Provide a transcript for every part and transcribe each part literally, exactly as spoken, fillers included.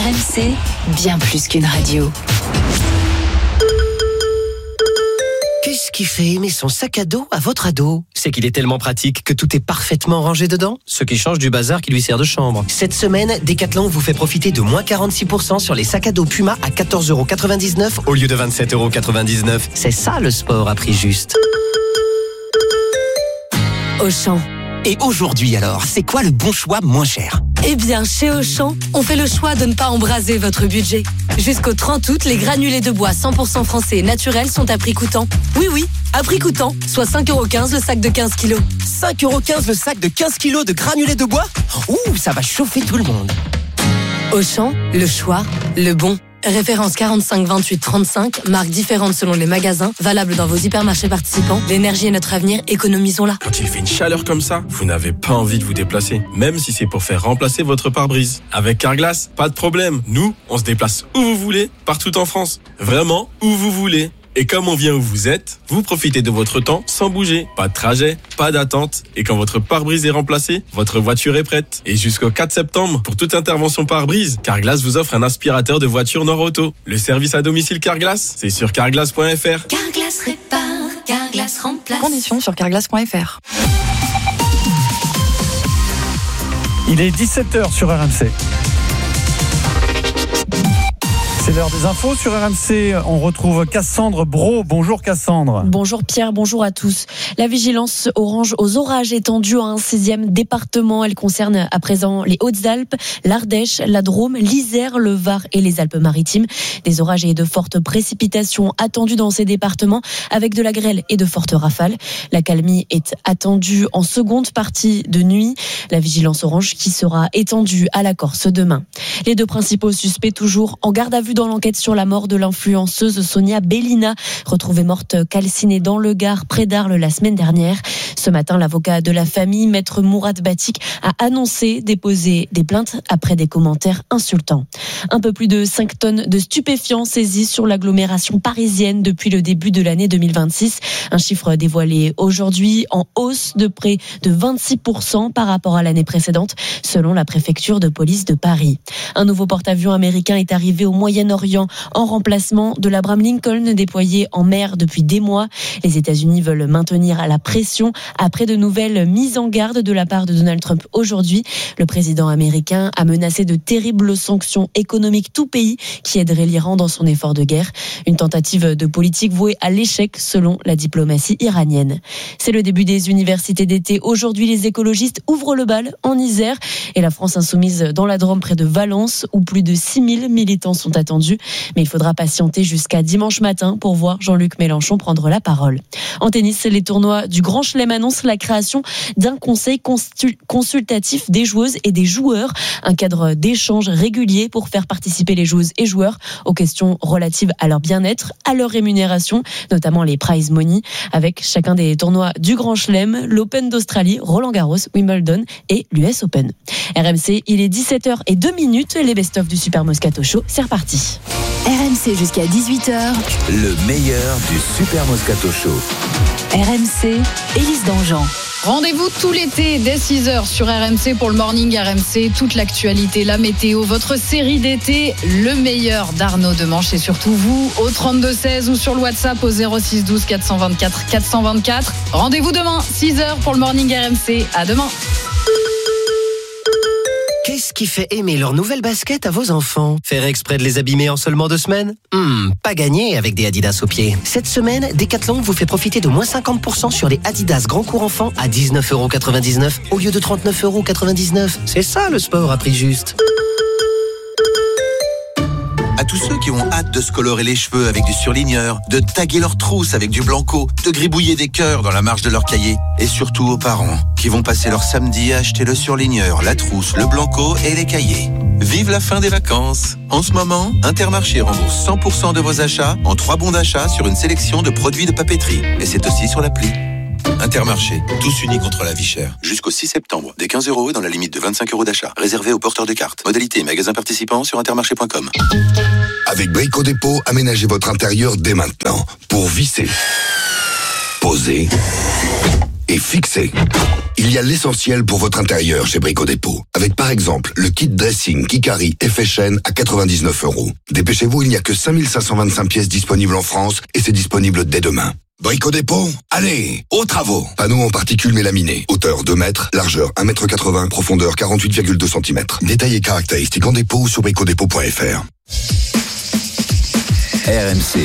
R M C, bien plus qu'une radio. Qu'est-ce qui fait aimer son sac à dos à votre ado ? C'est qu'il est tellement pratique que tout est parfaitement rangé dedans, ce qui change du bazar qui lui sert de chambre. Cette semaine, Decathlon vous fait profiter de moins quarante-six pour cent sur les sacs à dos Puma à quatorze euros quatre-vingt-dix-neuf au lieu de vingt-sept euros quatre-vingt-dix-neuf. C'est ça le sport à prix juste. Auchan. Et aujourd'hui alors, c'est quoi le bon choix moins cher ? Eh bien, chez Auchan, on fait le choix de ne pas embraser votre budget. Jusqu'au trente août, les granulés de bois cent pour cent français et naturels sont à prix coûtant. Oui, oui, à prix coûtant, soit cinq euros quinze le sac de quinze kilos. cinq euros quinze le sac de quinze kilos de granulés de bois ? Ouh, ça va chauffer tout le monde. Auchan, le choix, le bon. Référence quarante-cinq vingt-huit trente-cinq, marques différentes selon les magasins, valable dans vos hypermarchés participants. L'énergie est notre avenir, économisons-la. Quand il fait une chaleur comme ça, vous n'avez pas envie de vous déplacer, même si c'est pour faire remplacer votre pare-brise. Avec Carglass, pas de problème. Nous, on se déplace où vous voulez, partout en France. Vraiment, où vous voulez. Et comme on vient où vous êtes, vous profitez de votre temps sans bouger. Pas de trajet, pas d'attente. Et quand votre pare-brise est remplacé, votre voiture est prête. Et jusqu'au quatre septembre, pour toute intervention pare-brise, Carglass vous offre un aspirateur de voiture Nord-Auto. Le service à domicile Carglass, c'est sur carglass point f r. Carglass répare, Carglass remplace. Conditions sur carglass point f r. Il est dix-sept heures sur R M C. C'est l'heure des infos sur R M C. On retrouve Cassandre Brault. Bonjour Cassandre. Bonjour Pierre, bonjour à tous. La vigilance orange aux orages étendue à un sixième département. Elle concerne à présent les Hautes-Alpes, l'Ardèche, la Drôme, l'Isère, le Var et les Alpes-Maritimes. Des orages et de fortes précipitations attendues dans ces départements avec de la grêle et de fortes rafales. La calmie est attendue en seconde partie de nuit. La vigilance orange qui sera étendue à la Corse demain. Les deux principaux suspects toujours en garde à vue dans l'enquête sur la mort de l'influenceuse Sonia Bellina, retrouvée morte calcinée dans le Gard près d'Arles la semaine dernière. Ce matin, l'avocat de la famille, maître Mourad Batik, a annoncé déposer des plaintes après des commentaires insultants. Un peu plus de cinq tonnes de stupéfiants saisis sur l'agglomération parisienne depuis le début de l'année deux mille vingt-six. Un chiffre dévoilé aujourd'hui en hausse de près de vingt-six pour cent par rapport à l'année précédente, selon la préfecture de police de Paris. Un nouveau porte-avions américain est arrivé au Moyen-Orient en remplacement de l'Abraham Lincoln déployé en mer depuis des mois. Les États-Unis veulent maintenir la pression après de nouvelles mises en garde de la part de Donald Trump aujourd'hui. Le président américain a menacé de terribles sanctions économiques tout pays qui aiderait l'Iran dans son effort de guerre. Une tentative de politique vouée à l'échec selon la diplomatie iranienne. C'est le début des universités d'été. Aujourd'hui, les écologistes ouvrent le bal en Isère et la France insoumise dans la Drôme près de Valence où plus de six mille militants sont attendus. Mais il faudra patienter jusqu'à dimanche matin pour voir Jean-Luc Mélenchon prendre la parole. En tennis, les tournois du Grand Chelem annoncent la création d'un conseil consultatif des joueuses et des joueurs. Un cadre d'échange régulier pour faire participer les joueuses et joueurs aux questions relatives à leur bien-être, à leur rémunération, notamment les prize money, avec chacun des tournois du Grand Chelem, l'Open d'Australie, Roland-Garros, Wimbledon et l'U S Open. R M C, il est dix-sept heures zéro deux minutes, les best-of du Super Moscato Show, c'est reparti. R M C jusqu'à dix-huit heures. Le meilleur du Super Moscato Show. R M C, Élise Dangean. Rendez-vous tout l'été dès six heures sur R M C pour le Morning R M C. Toute l'actualité, la météo, votre série d'été, le meilleur d'Arnaud Demanche et surtout vous au trente-deux seize ou sur le WhatsApp au zéro six douze quatre cent vingt-quatre quatre cent vingt-quatre. Rendez-vous demain, six heures pour le Morning R M C. À demain. Qu'est-ce qui fait aimer leur nouvelle basket à vos enfants ? Faire exprès de les abîmer en seulement deux semaines ? Hmm, pas gagné avec des Adidas aux pieds. Cette semaine, Decathlon vous fait profiter de moins cinquante pour cent sur les Adidas Grand Cours Enfants à dix-neuf euros quatre-vingt-dix-neuf au lieu de trente-neuf euros quatre-vingt-dix-neuf. C'est ça le sport à prix juste. À tous ceux qui ont hâte de se colorer les cheveux avec du surligneur, de taguer leurs trousses avec du blanco, de gribouiller des cœurs dans la marge de leur cahier. Et surtout aux parents qui vont passer leur samedi à acheter le surligneur, la trousse, le blanco et les cahiers. Vive la fin des vacances. En ce moment, Intermarché rembourse cent pour cent de vos achats en trois bons d'achat sur une sélection de produits de papeterie. Et c'est aussi sur l'appli. Intermarché, tous unis contre la vie chère. Jusqu'au six septembre, des quinze euros et dans la limite de vingt-cinq euros d'achat. Réservé aux porteurs de cartes. Modalité et magasins participants sur intermarché point com. Avec Brico Dépôt, aménagez votre intérieur dès maintenant pour visser, poser et fixer. Il y a l'essentiel pour votre intérieur chez Brico Dépôt. Avec par exemple le kit dressing Kikari Effet Chêne à quatre-vingt-dix-neuf euros. Dépêchez-vous, il n'y a que cinq mille cinq cent vingt-cinq pièces disponibles en France et c'est disponible dès demain. Brico Dépôt, allez, aux travaux. Panneaux en particules mélaminées. Hauteur deux mètres, largeur un mètre quatre-vingts, profondeur quarante-huit virgule deux centimètres. Détails et caractéristiques en dépôt ou sur bricodépôt point f r. R M C.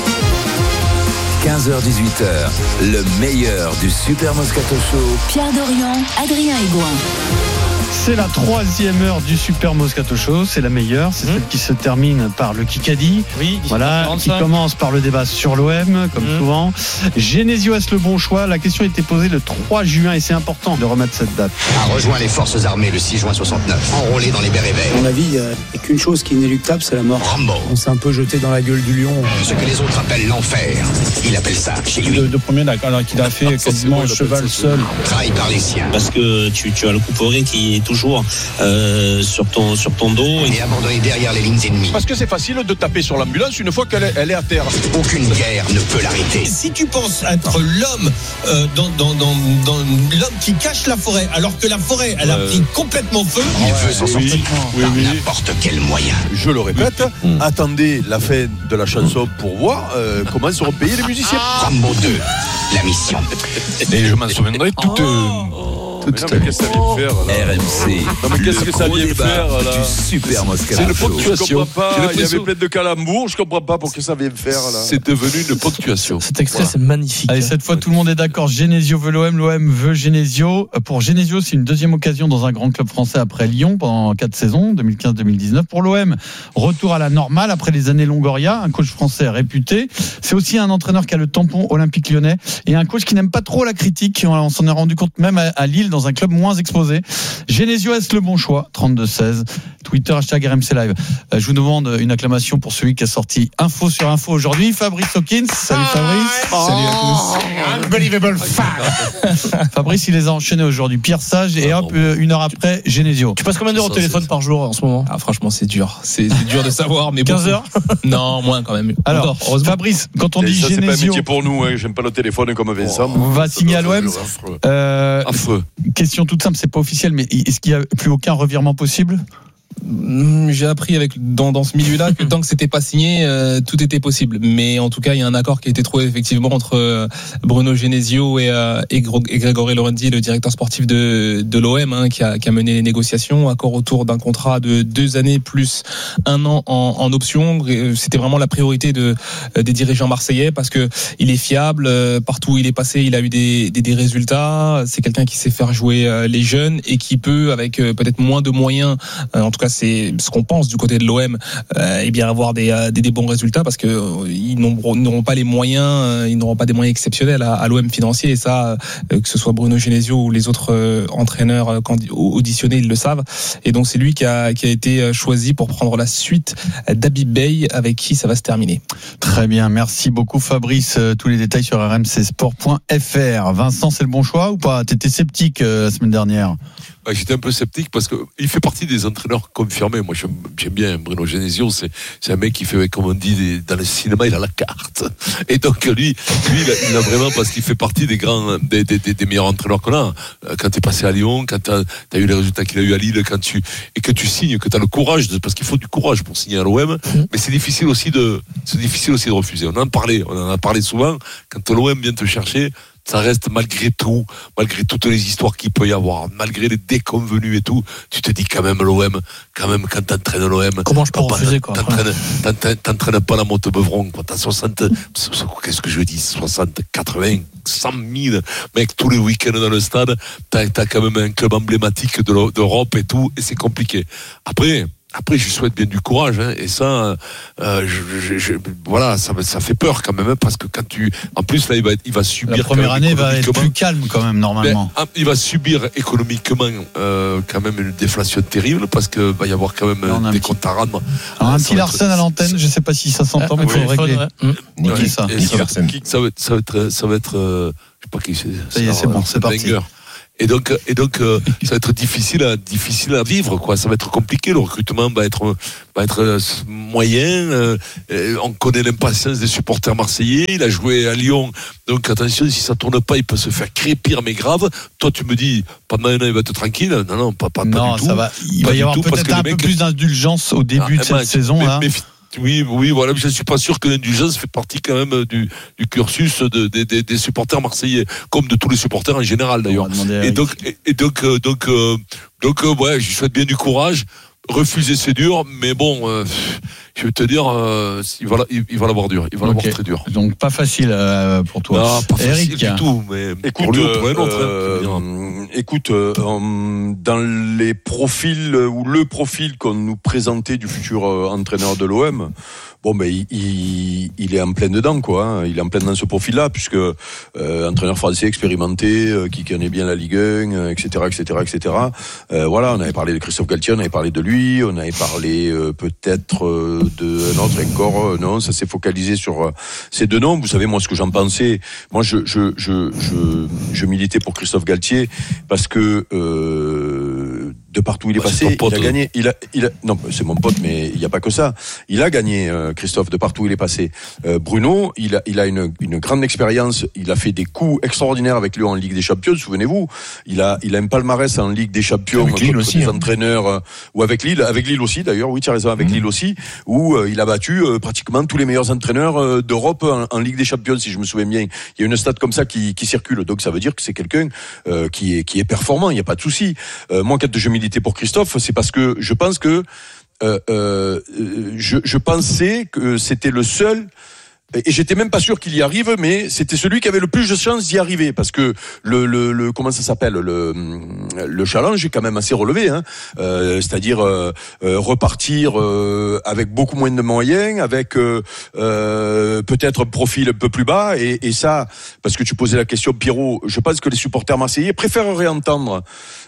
quinze heures dix-huit heures, le meilleur du Super Moscato Show. Pierre Dorian, Adrien Aigouin. C'est la troisième heure du Super Moscato Show, c'est la meilleure, c'est mmh. celle qui se termine par le Kikadi. Oui, voilà, quarante-cinq. Qui commence par le débat sur l'O M, comme mmh. souvent. Genesio, est-ce le bon choix? La question a été posée le trois juin et c'est important de remettre cette date. A rejoint les forces armées le six juin soixante-neuf, enrôlé dans les bérets verts. À mon avis, il n'y a qu'une chose qui est inéluctable, c'est la mort. Rambo. On s'est un peu jeté dans la gueule du lion. Ce que les autres appellent l'enfer, il appelle ça chez lui. De, de premier, alors qu'il a fait quasiment un cheval seul. Trahi par les siens. Parce que tu, tu as le couperet qui est toujours euh, sur, ton, sur ton dos. Et abandonné derrière les lignes ennemies. Parce que c'est facile de taper sur l'ambulance une fois qu'elle est, elle est à terre. Aucune guerre ne peut l'arrêter. Si tu penses être l'homme euh, dans, dans, dans, dans l'homme qui cache la forêt, alors que la forêt, elle a euh... pris complètement feu. Il veut s'en sortir oui, par oui. n'importe quel moyen. Je le répète, oui. attendez la fin de la chanson pour voir euh, comment seront payés les musiciens. Ah. Rambo deux, la mission. Et je m'en souviendrai toute... Oh. Mais non, mais qu'est-ce que ça vient faire là? R M C. Non, mais qu'est-ce que ça vient faire là? Du Super Moscato. C'est une ponctuation. Je comprends pas. Il y avait plein de calembours. Je comprends pas pour que ça vient faire là. C'est devenu une ponctuation. Cet extrait, voilà. C'est magnifique. Allez, cette fois, tout le monde est d'accord. Genesio veut l'O M, l'O M veut Genesio. Pour Genesio, c'est une deuxième occasion dans un grand club français après Lyon pendant quatre saisons, deux mille quinze deux mille dix-neuf. Pour l'O M, retour à la normale après les années Longoria, un coach français réputé. C'est aussi un entraîneur qui a le tampon olympique lyonnais et un coach qui n'aime pas trop la critique. On s'en est rendu compte même à Lille, dans un club moins exposé. Genesio, est-ce le bon choix? trente-deux seize. Twitter, hashtag R M C Live. Euh, je vous demande une acclamation pour celui qui a sorti info sur info aujourd'hui, Fabrice Hawkins. Salut Fabrice. Oh, Salut à tous. Unbelievable fact. Fabrice, il les a enchaînés aujourd'hui. Pierre Sage et hop, une heure après, Genesio. Tu passes combien d'heures au téléphone c'est... par jour en ce moment? Ah, franchement, c'est dur. C'est, c'est dur de savoir. Mais quinze heures Non, moins quand même. Alors, encore, Fabrice, quand on dit ça, Genesio. C'est pas un métier pour nous, hein. J'aime pas le téléphone comme Vincent. On va signer à l'O M. Euh, affreux. Question toute simple, c'est pas officiel, mais est-ce qu'il n'y a plus aucun revirement possible? J'ai appris avec dans, dans ce milieu-là que tant que c'était pas signé, euh, tout était possible. Mais en tout cas, il y a un accord qui a été trouvé effectivement entre euh, Bruno Genesio et, euh, et, et Grégory Lorenzi, le directeur sportif de, de l'O M, hein, qui, a, qui a mené les négociations. Accord autour d'un contrat de deux années plus un an en, en option. C'était vraiment la priorité de, des dirigeants marseillais parce que il est fiable. Partout où il est passé, il a eu des, des, des résultats. C'est quelqu'un qui sait faire jouer les jeunes et qui peut, avec peut-être moins de moyens, en tout cas c'est ce qu'on pense du côté de l'O M, euh, et bien avoir des, des, des bons résultats parce que euh, ils n'auront, n'auront pas les moyens, euh, ils n'auront pas des moyens exceptionnels à, à l'O M financier et ça, euh, que ce soit Bruno Genesio ou les autres euh, entraîneurs euh, auditionnés, ils le savent. Et donc c'est lui qui a, qui a été choisi pour prendre la suite d'Habib Beye avec qui ça va se terminer. Très bien, merci beaucoup Fabrice. Tous les détails sur r m c sport point f r. Vincent, c'est le bon choix ou pas? T'étais sceptique euh, la semaine dernière. Bah, j'étais un peu sceptique parce que il fait partie des entraîneurs confirmés. Moi, j'aime, j'aime bien Bruno Genesio. C'est, c'est un mec qui fait, comme on dit, des, dans le cinéma, il a la carte. Et donc, lui, lui, il a, il a vraiment, parce qu'il fait partie des grands, des, des, des, des meilleurs entraîneurs qu'on a. Quand t'es passé à Lyon, quand t'as, t'as eu les résultats qu'il a eu à Lille, quand tu, et que tu signes, que t'as le courage de, parce qu'il faut du courage pour signer à l'O M. Mmh. Mais c'est difficile aussi de, c'est difficile aussi de refuser. On en parlait, on en a parlé souvent. Quand l'O M vient te chercher, ça reste malgré tout, malgré toutes les histoires qu'il peut y avoir, malgré les déconvenus et tout, tu te dis quand même l'O M, quand même quand t'entraînes l'O M. Comment je peux refuser quoi? T'entraînes, t'entraînes, t'entraînes pas la Motte-Beuvron, quoi. T'as soixante, qu'est-ce que je dis, soixante, quatre-vingts, cent mille mecs tous les week-ends dans le stade. T'as, t'as quand même un club emblématique de d'Europe et tout, et c'est compliqué. Après, Après, je lui souhaite bien du courage, hein, et ça, euh, je, je, je, voilà, ça, ça fait peur quand même, hein, parce que quand tu, en plus là, il va, il va subir. La première année va être plus calme quand même normalement. Ben, il va subir économiquement euh, quand même une déflation terrible, parce que va y avoir quand même non, des comptes à rendre. Alors, un petit Larsen à l'antenne, je sais pas si ça s'entend, mais il faut régler. Niquer ça. Ça va être, ça va être, ça va être, euh, je sais pas qui c'est. Ça y est, c'est bon, c'est parti. Et donc, et donc, euh, ça va être difficile à, difficile à vivre, quoi. Ça va être compliqué. Le recrutement va être, va être euh, moyen. Euh, on connaît l'impatience des supporters marseillais. Il a joué à Lyon. Donc, attention, si ça tourne pas, il peut se faire crépir, mais grave. Toi, tu me dis, pendant un an, il va être tranquille. Non, non, pas, pas, non, pas du ça tout. Va. Il pas va y avoir tout, peut-être un peu mecs... plus d'indulgence au début ah, de cette man, saison, mais, là. Mais, Oui, oui, voilà. Je ne suis pas sûr que l'indulgence fait partie quand même du, du cursus de, de, de, des supporters marseillais, comme de tous les supporters en général d'ailleurs. Et donc, et, et donc, euh, donc, euh, donc, euh, ouais, je lui souhaite bien du courage. Refuser, c'est dur, mais bon, euh, je vais te dire, euh, il va, il, il va l'avoir dur, il va okay. l'avoir très dur. Donc pas facile euh, pour toi. Non, pas Eric. facile du tout, mais écoute, pour lui, euh, pour un autre, euh, hein, écoute, euh, dans les profils ou le profil qu'on nous présentait du futur euh, entraîneur de l'O M. Bon, ben il, il, il est en plein dedans, quoi. Hein. Il est en plein dans ce profil-là, puisque euh, entraîneur français expérimenté, euh, qui connaît bien la Ligue un, euh, et cetera, et cetera, et cetera. Euh, voilà, on avait parlé de Christophe Galtier, on avait parlé de lui, on avait parlé euh, peut-être euh, d'un autre encore. Euh, non, ça s'est focalisé sur euh, ces deux noms. Vous savez, moi, ce que j'en pensais, moi, je, je, je, je, je militais pour Christophe Galtier parce que euh, de partout où il est bah, passé, il a gagné. Il a, il a, non, c'est mon pote, mais il n'y a pas que ça. Il a gagné, euh, Christophe, de partout où il est passé. Euh, Bruno, il a, il a une, une grande expérience. Il a fait des coups extraordinaires avec Lyon en Ligue des Champions. Souvenez-vous, il a, il a un palmarès en Ligue des Champions avec Lille aussi, des hein. entraîneurs euh, ou avec Lille, avec Lille aussi d'ailleurs. Oui, tu as raison, avec mmh. Lille aussi, où euh, il a battu euh, pratiquement tous les meilleurs entraîneurs euh, d'Europe en, en Ligue des Champions, si je me souviens bien. Il y a une stat comme ça qui, qui circule, donc ça veut dire que c'est quelqu'un euh, qui est, qui est performant. Il n'y a pas de souci. Euh, moi, quand je militais pour Christophe, c'est parce que je pense que euh, euh, je, je pensais que c'était le seul. Et j'étais même pas sûr qu'il y arrive, mais c'était celui qui avait le plus de chances d'y arriver, parce que le, le, le comment ça s'appelle, le, le challenge est quand même assez relevé, hein. Euh, c'est-à-dire euh, euh, repartir euh, avec beaucoup moins de moyens, avec euh, euh, peut-être un profil un peu plus bas, et, et ça, parce que tu posais la question, Pierrot, je pense que les supporters marseillais préféreraient entendre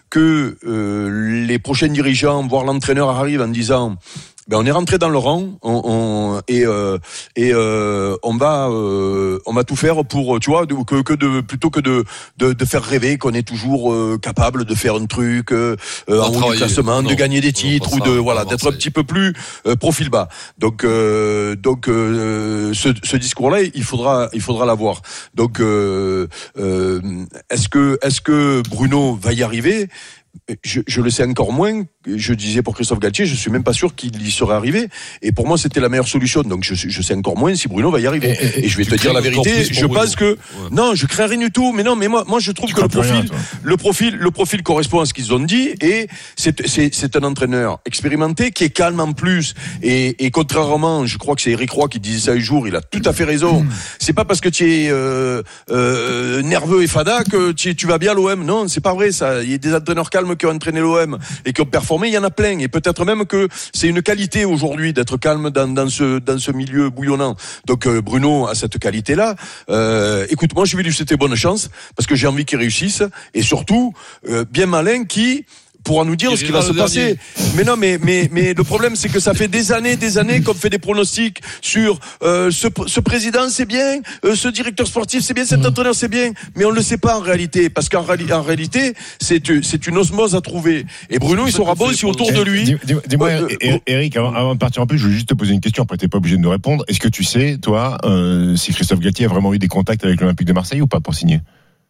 que euh, les prochains dirigeants, voire l'entraîneur, arrivent en disant. Ben on est rentré dans le rang, on, on, et euh, et euh, on va euh, on va tout faire pour, tu vois, que que de plutôt que de de, de faire rêver qu'on est toujours euh, capable de faire un truc euh, en haut du classement, non, de gagner des titres ou de ça, voilà d'être un petit peu plus euh, profil bas. Donc euh, donc euh, ce, ce discours-là, il faudra il faudra l'avoir. Donc euh, euh, est-ce que est-ce que Bruno va y arriver? Je, je le sais encore moins. Je disais pour Christophe Galtier, je suis même pas sûr qu'il y serait arrivé. Et pour moi, c'était la meilleure solution. Donc, je, je sais encore moins si Bruno va y arriver. Et, et, et je vais te dire la vérité. Je pense Bruno. que ouais. non, je crains rien du tout. Mais non, mais moi, moi, je trouve tu que le profil, rien, le profil, le profil correspond à ce qu'ils ont dit. Et c'est, c'est, c'est un entraîneur expérimenté qui est calme en plus. Et, et contrairement, je crois que c'est Eric Roy qui disait ça un jour. Il a tout à fait raison. Mmh. C'est pas parce que tu es euh, euh, nerveux et fada que tu, tu vas bien à l'O M. Non, c'est pas vrai. Ça, il y a des entraîneurs calmes qui ont entraîné l'O M et qui ont performé, il y en a plein. Et peut-être même que c'est une qualité aujourd'hui d'être calme dans, dans ce dans ce milieu bouillonnant. Donc euh, Bruno a cette qualité-là. Euh, écoute, moi je vais lui souhaiter bonne chance parce que j'ai envie qu'il réussisse et surtout euh, bien malin qui pourra nous dire ce qui va se passer. Mais non, mais mais mais le problème c'est que ça fait des années, des années qu'on fait des pronostics sur euh, ce ce président c'est bien, euh, ce directeur sportif c'est bien, cet entraîneur c'est bien, mais on le sait pas en réalité, parce qu'en réali- en réalité c'est c'est une osmose à trouver. Et Bruno il sera bon si autour de lui. Dis-moi, dis-moi euh, euh, Eric, avant, avant de partir en plus, je veux juste te poser une question. Après, t'es pas obligé de nous répondre. Est-ce que tu sais, toi, euh, si Christophe Galtier a vraiment eu des contacts avec l'Olympique de Marseille ou pas pour signer?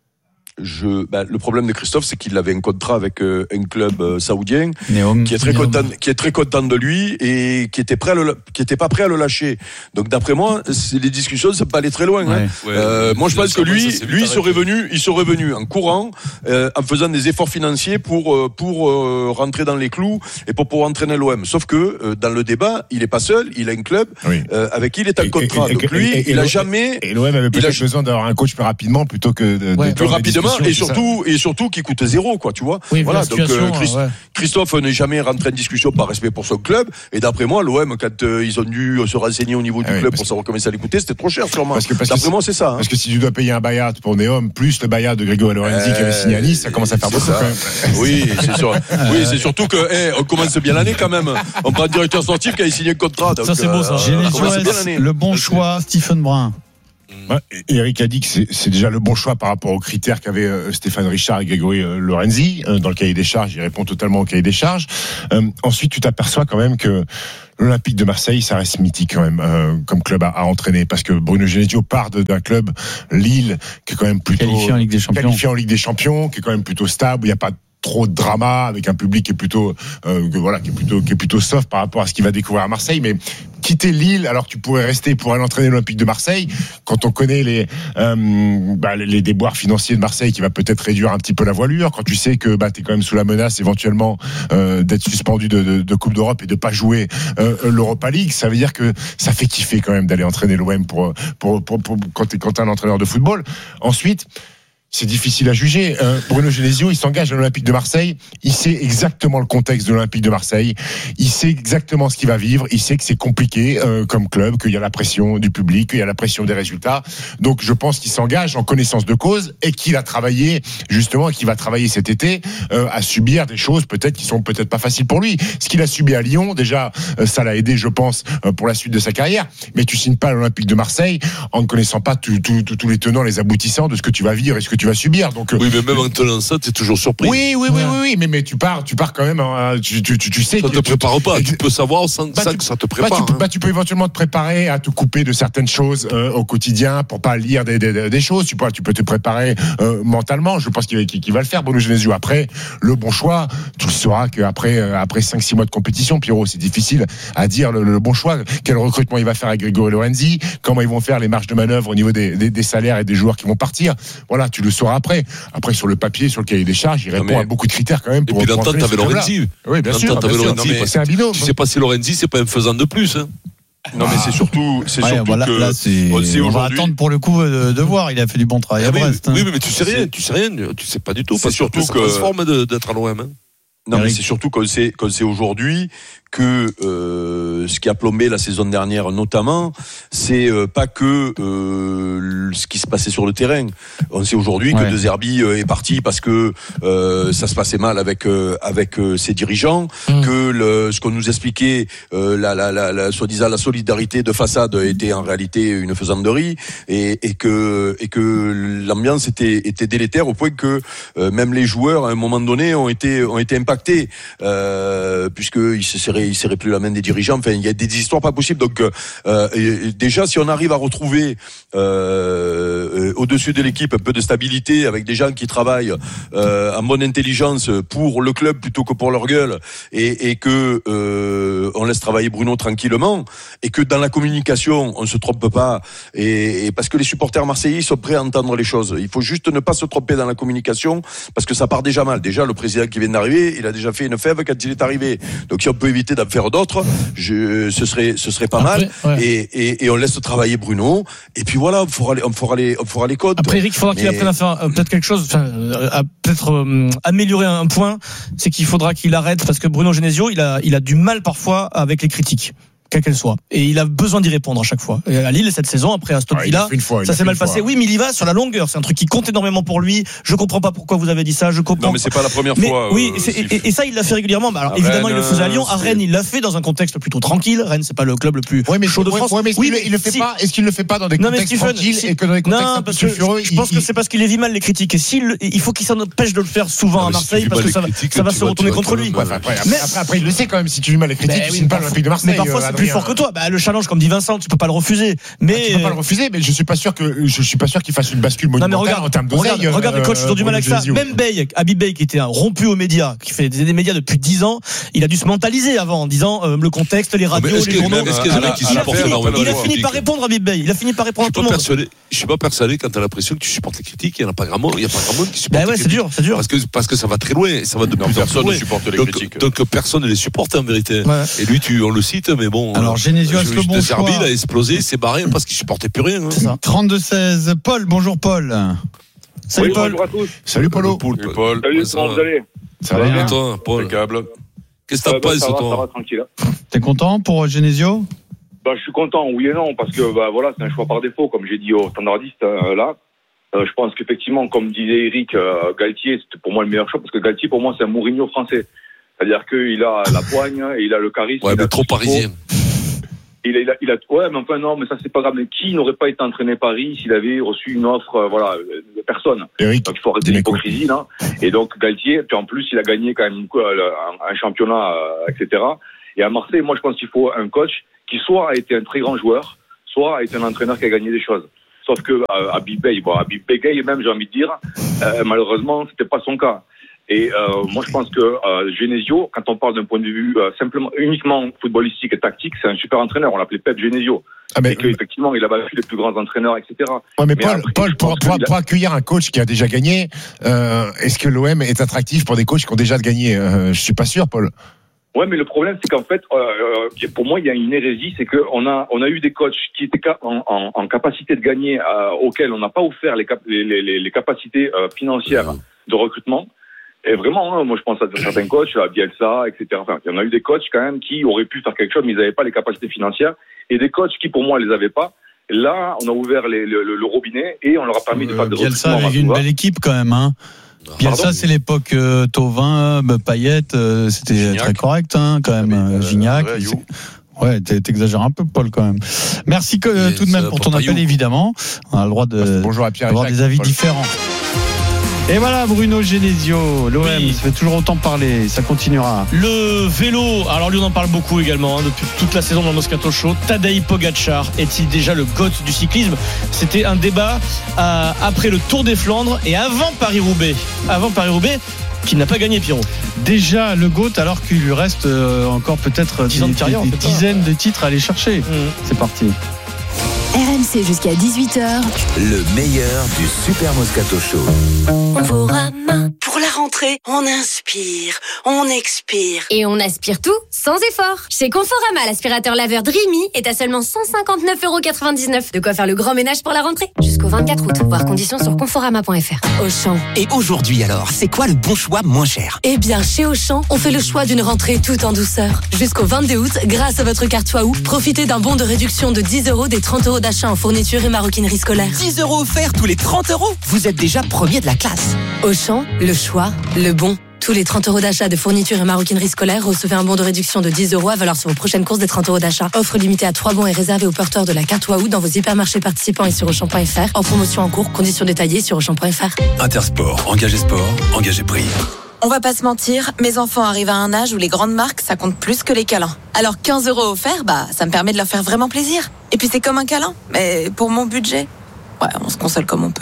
Je, bah, le problème de Christophe, c'est qu'il avait un contrat avec euh, un club euh, saoudien Néom, qui est très Néom. content, qui est très content de lui et qui était prêt à le, qui était pas prêt à le lâcher. Donc d'après moi, c'est, les discussions, ça peut aller très loin. Ouais. Hein. Ouais, euh, ouais, moi, je pense que lui, ça, lui, il serait venu, il serait venu en courant, euh, en faisant des efforts financiers pour euh, pour euh, rentrer dans les clous et pour pouvoir entraîner l'O M. Sauf que euh, dans le débat, il est pas seul, il a un club oui. euh, avec qui il est en contrat. Et, et, Donc lui, et, et, il a jamais. Et l'O M avait peut-être a... besoin d'avoir un coach plus rapidement plutôt que de, ouais, de plus rapidement et surtout. Et surtout qui coûte zéro, quoi, tu vois. Oui, voilà. Donc euh, Christ- ouais. Christophe n'est jamais rentré en discussion par respect pour son club. Et d'après moi, l'O M, quand euh, ils ont dû se renseigner au niveau du ah oui, club pour savoir combien ça allait coûter, c'était trop cher, sûrement. Parce que, parce d'après que moi, c'est ça. Hein. Parce que si tu dois payer un Bayard pour Neom plus le Bayard de Grégory Lorenzi euh, qui avait signé à Nice, ça commence à faire beaucoup. Quand même. Oui, c'est sûr. Oui, c'est surtout que, hey, on commence bien l'année quand même. On prend un directeur sportif qui a signé un contrat. Donc, ça c'est beau, ça. Euh, Genesio, le bon choix, Stephen Brun. Ouais, Eric a dit que c'est, c'est déjà le bon choix par rapport aux critères qu'avaient euh, Stéphane Richard et Grégory euh, Lorenzi euh, dans le cahier des charges. Il répond totalement au cahier des charges. Euh, ensuite, tu t'aperçois quand même que l'Olympique de Marseille, ça reste mythique quand même euh, comme club à, à entraîner, parce que Bruno Genesio part de, d'un club, Lille, qui est quand même plutôt qualifié en Ligue des Champions, qualifié en Ligue des Champions, qui est quand même plutôt stable. Il n'y a pas trop de drama, avec un public qui est plutôt euh, voilà qui est plutôt qui est plutôt soft par rapport à ce qu'il va découvrir à Marseille. Mais quitter Lille alors que tu pourrais rester pour aller entraîner l'Olympique de Marseille, quand on connaît les euh, bah, les déboires financiers de Marseille, qui va peut-être réduire un petit peu la voilure, quand tu sais que bah t'es quand même sous la menace éventuellement euh, d'être suspendu de, de, de Coupe d'Europe et de pas jouer euh, l'Europa League, ça veut dire que ça fait kiffer quand même d'aller entraîner l'O M pour pour, pour, pour quand t'es quand t'es un entraîneur de football. Ensuite, c'est difficile à juger. Euh, Bruno Genesio, il s'engage à l'Olympique de Marseille. Il sait exactement le contexte de l'Olympique de Marseille. Il sait exactement ce qu'il va vivre. Il sait que c'est compliqué euh, comme club, qu'il y a la pression du public, qu'il y a la pression des résultats. Donc, je pense qu'il s'engage en connaissance de cause et qu'il a travaillé justement, et qu'il va travailler cet été euh, à subir des choses peut-être qui sont peut-être pas faciles pour lui. Ce qu'il a subi à Lyon, déjà, euh, ça l'a aidé, je pense, euh, pour la suite de sa carrière. Mais tu signes pas à l'Olympique de Marseille en ne connaissant pas tous les tenants, les aboutissants de ce que tu vas vivre et ce que tu vas subir. Donc, oui, mais même en tenant ça, tu es toujours surpris. Oui, oui, oui, oui, oui, mais, mais tu pars, tu pars quand même, hein, tu, tu, tu, tu sais. Ça te prépare pas, tu peux savoir sans, bah, sans tu, que ça te prépare. Bah, tu, hein. bah, tu peux éventuellement te préparer à te couper de certaines choses euh, au quotidien pour pas lire des, des, des choses. Tu peux, tu peux te préparer euh, mentalement. Je pense qu'il, qu'il, qu'il va le faire, Bruno Genesio. Après, le bon choix, tu le sauras qu'après euh, après cinq six mois de compétition, Pierrot, c'est difficile à dire le, le bon choix. Quel recrutement il va faire avec Grégory Lorenzi, comment ils vont faire les marges de manœuvre au niveau des, des, des salaires et des joueurs qui vont partir. Voilà, tu le sauras après. Après, sur le papier, sur le cahier des charges, il répond mais... à beaucoup de critères quand même. Pour, et puis l'entente, t'avais Lorenzi. Oui, bien sûr. T'avais Lorenzi. Non, c'est un binôme. Tu sais pas si Lorenzi, c'est pas un faisant de plus. Hein. Non, mais c'est surtout, c'est ouais, surtout voilà, que là, c'est... on, on va attendre pour le coup de, de voir. Il a fait du bon travail ah, à oui, Brest. Oui, hein. mais, mais tu sais rien, tu sais rien, tu sais pas du tout. C'est surtout que que ça transforme de, d'être à l'O M. Hein. Non, mais c'est surtout qu'on sait, qu'on sait aujourd'hui que euh, ce qui a plombé la saison dernière notamment, c'est euh, pas que euh, ce qui se passait sur le terrain. On sait aujourd'hui ouais. que De Zerbi euh, est parti parce que euh, ça se passait mal avec euh, avec euh, ses dirigeants, mmh. que le, ce qu'on nous expliquait, euh, la, la, la, la soi-disant la solidarité de façade était en réalité une faisanderie, et, et que et que l'ambiance était était délétère au point que euh, même les joueurs à un moment donné ont été ont été impactés euh, puisque ils se seraient il serrait plus la main des dirigeants. Enfin, il y a des histoires pas possibles. Donc, euh, et, et déjà, si on arrive à retrouver euh, au-dessus de l'équipe un peu de stabilité, avec des gens qui travaillent euh, en bonne intelligence pour le club plutôt que pour leur gueule, et, et que euh, on laisse travailler Bruno tranquillement, et que dans la communication, on se trompe pas, et, et parce que les supporters marseillais sont prêts à entendre les choses. Il faut juste ne pas se tromper dans la communication, parce que ça part déjà mal. Déjà, le président qui vient d'arriver, il a déjà fait une fève quand il est arrivé. Donc, si on peut éviter d'en faire d'autres, je, ce serait, ce serait pas Après, mal. Ouais. Et, et, et on laisse travailler Bruno. Et puis voilà, on fera les, on fera les, on fera les codes. Après, Eric, il faudra Mais... qu'il apprenne à faire euh, peut-être quelque chose, enfin, à peut-être euh, améliorer un point, c'est qu'il faudra qu'il arrête, parce que Bruno Genesio, il a, il a du mal parfois avec les critiques, quelle qu'elle soit. Et il a besoin d'y répondre à chaque fois. Et à Lille, cette saison, après Aston Villa, ouais, ça s'est mal passé. Oui, mais il y va sur la longueur. C'est un truc qui compte énormément pour lui. Je comprends pas pourquoi vous avez dit ça. Je comprends. Non, mais c'est pas la première mais, fois. Oui, euh, et, et, et ça, il l'a fait régulièrement. Alors, à évidemment, Rennes, il le faisait à Lyon. À Rennes, il l'a fait dans un contexte plutôt tranquille. Rennes, c'est pas le club le plus ouais, mais chaud de France. Ouais, mais est-ce oui, mais il le fait si... pas, est-ce qu'il le fait pas dans des non, contextes Stephen, tranquilles si... et que dans des contextes non, un peu parce que sulfureux, je pense que c'est parce qu'il vit mal les critiques. Et s'il, il faut qu'il s'en empêche de le faire souvent à Marseille, parce que ça va se retourner contre lui. Après, il le sait quand même, si tu vis mal les critiques, tu signes pas l'Olympique de Marseille. Mais parfois, c'est plus fort que toi. Le challenge, comme dit Vincent, tu peux pas le refuser. Mais ah, tu peux pas le refuser, mais je suis pas sûr que je suis pas sûr qu'il fasse une bascule monumentale non, mais regarde, en termes d'oseille. Regarde, regarde euh, les coachs, ils ont du mal avec ça. Même Bey, Habib Bey, qui était un rompu aux médias, qui fait des, des médias depuis dix ans, il a dû se mentaliser avant en disant euh, le contexte, les radios, les journaux. Il a fini par répondre à Habib Bey. Il a fini par répondre à tout le monde. Je suis pas persuadé quand t'as l'impression que tu supportes les critiques, il y en a pas grand monde, il y a pas grand monde qui supporte. Ben ouais, c'est dur, c'est dur. Parce que parce que ça va très loin, ça va de plus en plus loin. Donc personne ne les supporte en vérité. Et lui, tu on le cite, mais bon. Alors Genesio, est-ce que bon choix ? Il a explosé, c'est barré parce qu'il supportait plus rien. Hein. trente-deux seize. Paul, bonjour Paul. Salut oui, Paul. Bonjour à tous. Salut Paulo. Salut Paul. Salut, comment vous allez ? Ça va bien toi, Paul. Qu'est-ce que t'en penses toi ? Ça va tranquille. T'es content pour Genesio ? Bah, je suis content, oui et non, parce que bah, voilà, c'est un choix par défaut, comme j'ai dit aux standardistes euh, là. Euh, je pense qu'effectivement, comme disait Eric, euh, Galtier, c'était pour moi le meilleur choix, parce que Galtier, pour moi, c'est un Mourinho français. C'est-à-dire qu'il a la poigne, et il a le charisme. Ouais, mais trop parisien. Il a, il a, il a, ouais, mais enfin non, mais ça c'est pas grave. Mais qui n'aurait pas été entraîné Paris s'il avait reçu une offre, euh, voilà, de personne. Eric, donc il faut arrêter l'hypocrisie là. Et donc Galtier, puis en plus il a gagné quand même quoi, un, un championnat, euh, et cetera. Et à Marseille, moi je pense qu'il faut un coach qui soit a été un très grand joueur, soit a été un entraîneur qui a gagné des choses. Sauf que euh, Habib Beye, bon, Habib Beye même, j'ai envie de dire, euh, malheureusement c'était pas son cas. Et euh, moi, je pense que euh, Genesio, quand on parle d'un point de vue euh, simplement uniquement footballistique et tactique, c'est un super entraîneur. On l'appelait Pep Genesio. Ah mais, et qu'effectivement, il a battu les plus grands entraîneurs, et cetera. Ouais, mais, mais Paul, après, Paul pour, pour, pour accueillir un coach qui a déjà gagné, euh, est-ce que l'O M est attractif pour des coachs qui ont déjà gagné euh, Je suis pas sûr, Paul. Ouais, mais le problème, c'est qu'en fait, euh, pour moi, il y a une hérésie, c'est qu'on a, on a eu des coachs qui étaient en, en, en capacité de gagner, euh, auxquels on n'a pas offert les, cap- les, les, les capacités euh, financières de recrutement. Et vraiment, hein, moi je pense à certains coachs, à Bielsa, et cetera. Enfin, il y en a eu des coachs quand même qui auraient pu faire quelque chose, mais ils n'avaient pas les capacités financières. Et des coachs qui, pour moi, les avaient pas. Là, on a ouvert les, le, le robinet et on leur a permis euh, de faire des Bielsa recrutements. avait une belle équipe quand même, hein. Bielsa, c'est l'époque euh, Thauvin, euh, Payet, euh, c'était Gignac. Très correct, hein, quand même. Euh, Gignac. Ouais, ouais, t'exagères un peu, Paul, quand même. Merci que, euh, tout de même pour ton appel, évidemment. On a le droit de, bonjour à Pierre d'avoir Jacques, des avis Paul. différents. Et voilà, Bruno Genesio, l'O M, oui. Ça fait toujours autant parler, ça continuera. Le vélo, alors lui on en parle beaucoup également, hein, depuis toute la saison dans le Moscato Show. Tadej Pogacar est-il déjà le GOAT du cyclisme ? C'était un débat euh, après le Tour des Flandres et avant Paris-Roubaix. Avant Paris-Roubaix, qu'il n'a pas gagné, Pierrot. Déjà le GOAT, alors qu'il lui reste euh, encore peut-être dix ans de carrière, des, des dizaines de titres à aller chercher. Mmh. C'est parti. R M C jusqu'à dix-huit heures. Le meilleur du Super Moscato Show. Conforama. Pour la rentrée, on inspire, on expire. Et on aspire tout sans effort. Chez Conforama, l'aspirateur laveur Dreamy est à seulement cent cinquante-neuf euros quatre-vingt-dix-neuf. De quoi faire le grand ménage pour la rentrée. Jusqu'au vingt-quatre août. Voir conditions sur conforama point f r. Auchan. Et aujourd'hui alors, c'est quoi le bon choix moins cher ? Eh bien, chez Auchan, on fait le choix d'une rentrée tout en douceur. Jusqu'au vingt-deux août, grâce à votre carte Waouh, profitez d'un bon de réduction de dix euros des trente euros d'achat en fourniture et maroquinerie scolaire. dix euros offerts tous les trente euros ? Vous êtes déjà premier de la classe. Auchan, le choix, le bon. Tous les trente euros d'achat de fourniture et maroquinerie scolaire, recevez un bon de réduction de dix euros à valeur sur vos prochaines courses des trente euros d'achat. Offre limitée à trois bons et réservée aux porteurs de la carte Waouh dans vos hypermarchés participants et sur Auchan point f r. En promotion en cours, conditions détaillées sur Auchan point f r. Intersport, engagé sport, engagé prix. On va pas se mentir, mes enfants arrivent à un âge où les grandes marques, ça compte plus que les câlins. Alors quinze euros offerts, bah, ça me permet de leur faire vraiment plaisir. Et puis c'est comme un câlin, mais pour mon budget, ouais, on se console comme on peut.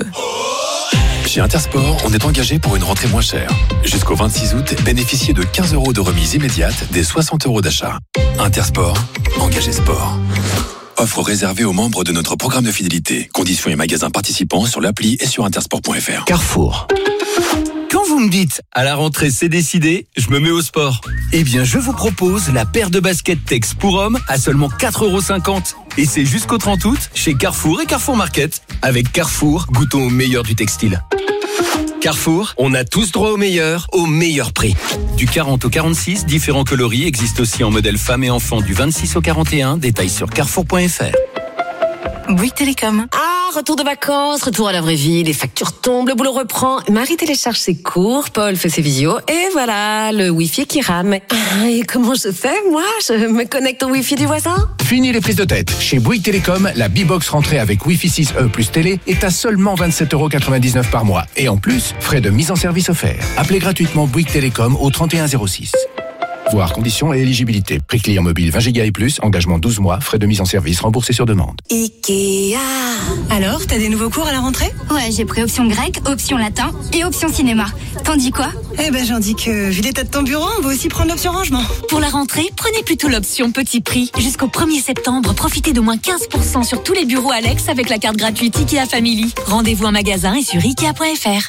Chez Intersport, on est engagé pour une rentrée moins chère. Jusqu'au vingt-six août, bénéficiez de quinze euros de remise immédiate des soixante euros d'achat. Intersport, engagé sport. Offre réservée aux membres de notre programme de fidélité. Conditions et magasins participants sur l'appli et sur intersport point f r. Carrefour. Quand vous me dites « à la rentrée c'est décidé, je me mets au sport », eh bien je vous propose la paire de baskets Tex pour hommes à seulement quatre euros cinquante. Et c'est jusqu'au trente août chez Carrefour et Carrefour Market. Avec Carrefour, goûtons au meilleur du textile. Carrefour, on a tous droit au meilleur, au meilleur prix. Du quarante au quarante-six, différents coloris existent aussi en modèle femmes et enfants du vingt-six au quarante et un. Détails sur carrefour point f r. Bouygues Télécom. Ah, retour de vacances, retour à la vraie vie, les factures tombent, le boulot reprend. Marie télécharge ses cours, Paul fait ses visios, et voilà, le Wi-Fi qui rame. Ah, et comment je fais, moi ? Je me connecte au Wi-Fi du voisin ? Fini les prises de tête. Chez Bouygues Télécom, la B-Box rentrée avec Wi-Fi six E plus télé est à seulement vingt-sept euros quatre-vingt-dix-neuf par mois. Et en plus, frais de mise en service offerts. Appelez gratuitement Bouygues Télécom au trente et un zéro six. Voir conditions et éligibilité. Prix client mobile vingt gigas et plus, engagement douze mois, frais de mise en service remboursés sur demande. Ikea. Alors, t'as des nouveaux cours à la rentrée ? Ouais, j'ai pris option grec, option latin et option cinéma. T'en dis quoi ? Eh ben, j'en dis que, vu l'état de ton bureau, on va aussi prendre l'option rangement. Pour la rentrée, prenez plutôt l'option petit prix. Jusqu'au premier septembre, profitez de moins quinze pour cent sur tous les bureaux Alex avec la carte gratuite Ikea Family. Rendez-vous en magasin et sur ikea point f r.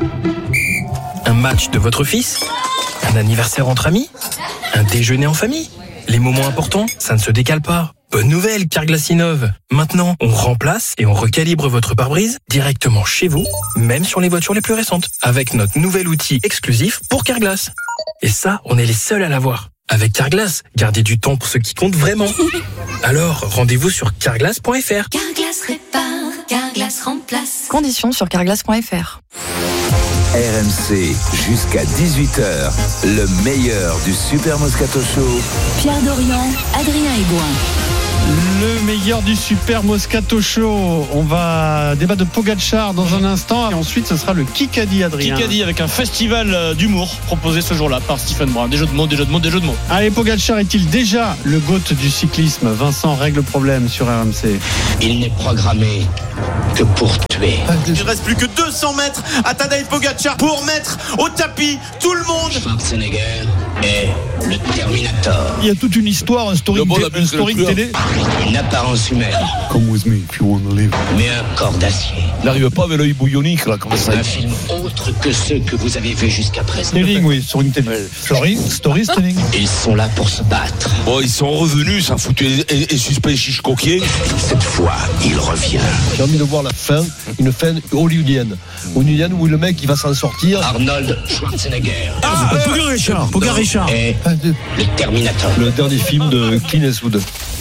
Un match de votre fils ? Un anniversaire entre amis ? Un déjeuner en famille ? Les moments importants, ça ne se décale pas. Bonne nouvelle, Carglass innove. Maintenant, on remplace et on recalibre votre pare-brise directement chez vous, même sur les voitures les plus récentes, avec notre nouvel outil exclusif pour Carglass. Et ça, on est les seuls à l'avoir. Avec Carglass, gardez du temps pour ce qui compte vraiment. Alors, rendez-vous sur carglass point f r. Carglass répare, Carglass remplace. Conditions sur carglass point f r. R M C jusqu'à dix-huit heures, le meilleur du Super Moscato Show. Pierre Dorian, Adrien Aigouin. Le meilleur du Super Moscato Show. On va débattre de Pogacar dans un instant et ensuite ce sera le Kikadi, Adrien. Kikadi avec un festival d'humour proposé ce jour-là par Stephen Brun. Des jeux de mots, des jeux de mots, des jeux de mots. Allez, Pogacar est-il déjà le GOAT du cyclisme? Vincent règle le problème sur R M C. Il n'est programmé que pour tuer. Il reste plus que deux cents mètres à Tadej Pogacar pour mettre au tapis tout le monde. Schwarzenegger est le Terminator. Il y a toute une histoire, un story, un story télé. Une apparence humaine. Come with me if you want to live. Mais un corps d'acier. Il n'arrive pas avec l'œil bouillonique là comme ça. Un film autre que ceux que vous avez vus jusqu'à présent. Storytelling, oui, sur une télé. Story, storytelling. Ils sont là pour se battre. Bon, ils sont revenus, ça foutait et, et suspect chiche coquier. Cette fois, il revient. J'ai envie de voir la fin, une fin hollywoodienne. Hollywoodienne où le mec il va s'en sortir. Arnold Schwarzenegger. Ah, euh, Pogacar, Pogacar. Et le Terminator. Le dernier film de Clint Eastwood.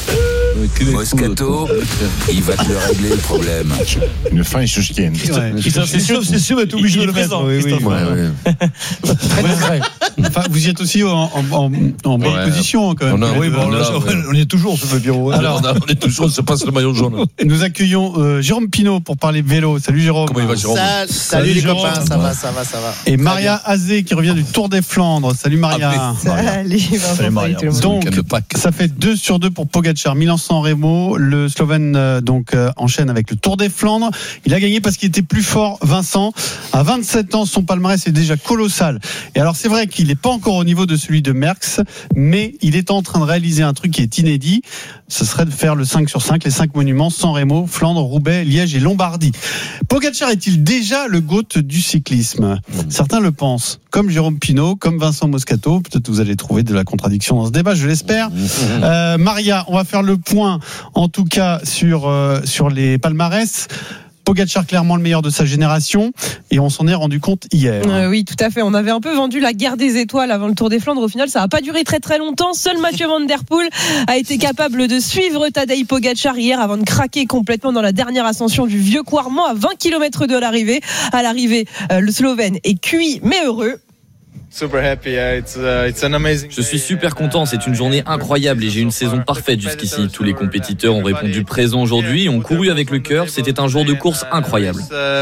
Moscato, il va te le régler le problème. Une fin échouchienne. C'est sûr, c'est sûr, est obligé de le mettre. Oui, oui, ouais, ouais. Enfin, vous y êtes aussi en, en, en, en bonne Ouais. position quand même. On a- Oui, bon, on a- là, ouais. on est toujours sur le bureau. Alors, on, a- on est toujours, on se passe le maillot jaune. Nous accueillons euh, Jérôme Pinault pour parler vélo. Salut Jérôme. Comment il va, Jérôme? Salut, salut les Jérôme. copains, ça va, ça va, ça va. Et Maria Azé qui revient du Tour des Flandres. Salut Maria. Ah, Salut, Vincent, salut tout le monde. Donc, Week-end de Pâques. ça fait deux sur deux pour Pogacar. Milan-San Remo, le Slovène euh, donc euh, enchaîne avec le Tour des Flandres. Il a gagné parce qu'il était plus fort. Vincent, à vingt-sept ans, son palmarès est déjà colossal. Et alors c'est vrai qu'il n'est pas encore au niveau de celui de Merckx, mais il est en train de réaliser un truc qui est inédit. Ce serait de faire le cinq sur cinq, les cinq monuments: San Remo, Flandre, Roubaix, Liège et Lombardie. Pogacar est-il déjà le GOAT du cyclisme? Certains le pensent, comme Jérôme Pinault, comme Vincent Moscato. Peut-être vous allez trouver de la contradiction dans ce débat, je l'espère. Euh, Maria, on va faire le point, en tout cas, sur, euh, sur les palmarès. Pogacar clairement le meilleur de sa génération et on s'en est rendu compte hier. Euh, oui, tout à fait. On avait un peu vendu la guerre des étoiles avant le Tour des Flandres. Au final, ça n'a pas duré très très longtemps. Seul Mathieu Van Der Poel a été capable de suivre Tadej Pogacar hier avant de craquer complètement dans la dernière ascension du Vieux Quarmont à vingt kilomètres de l'arrivée. À l'arrivée, euh, le Slovène est cuit mais heureux. Je suis super content, c'est une journée incroyable et j'ai une saison parfaite jusqu'ici. Tous les compétiteurs ont répondu présent aujourd'hui, ont couru avec le cœur, c'était un jour de course incroyable.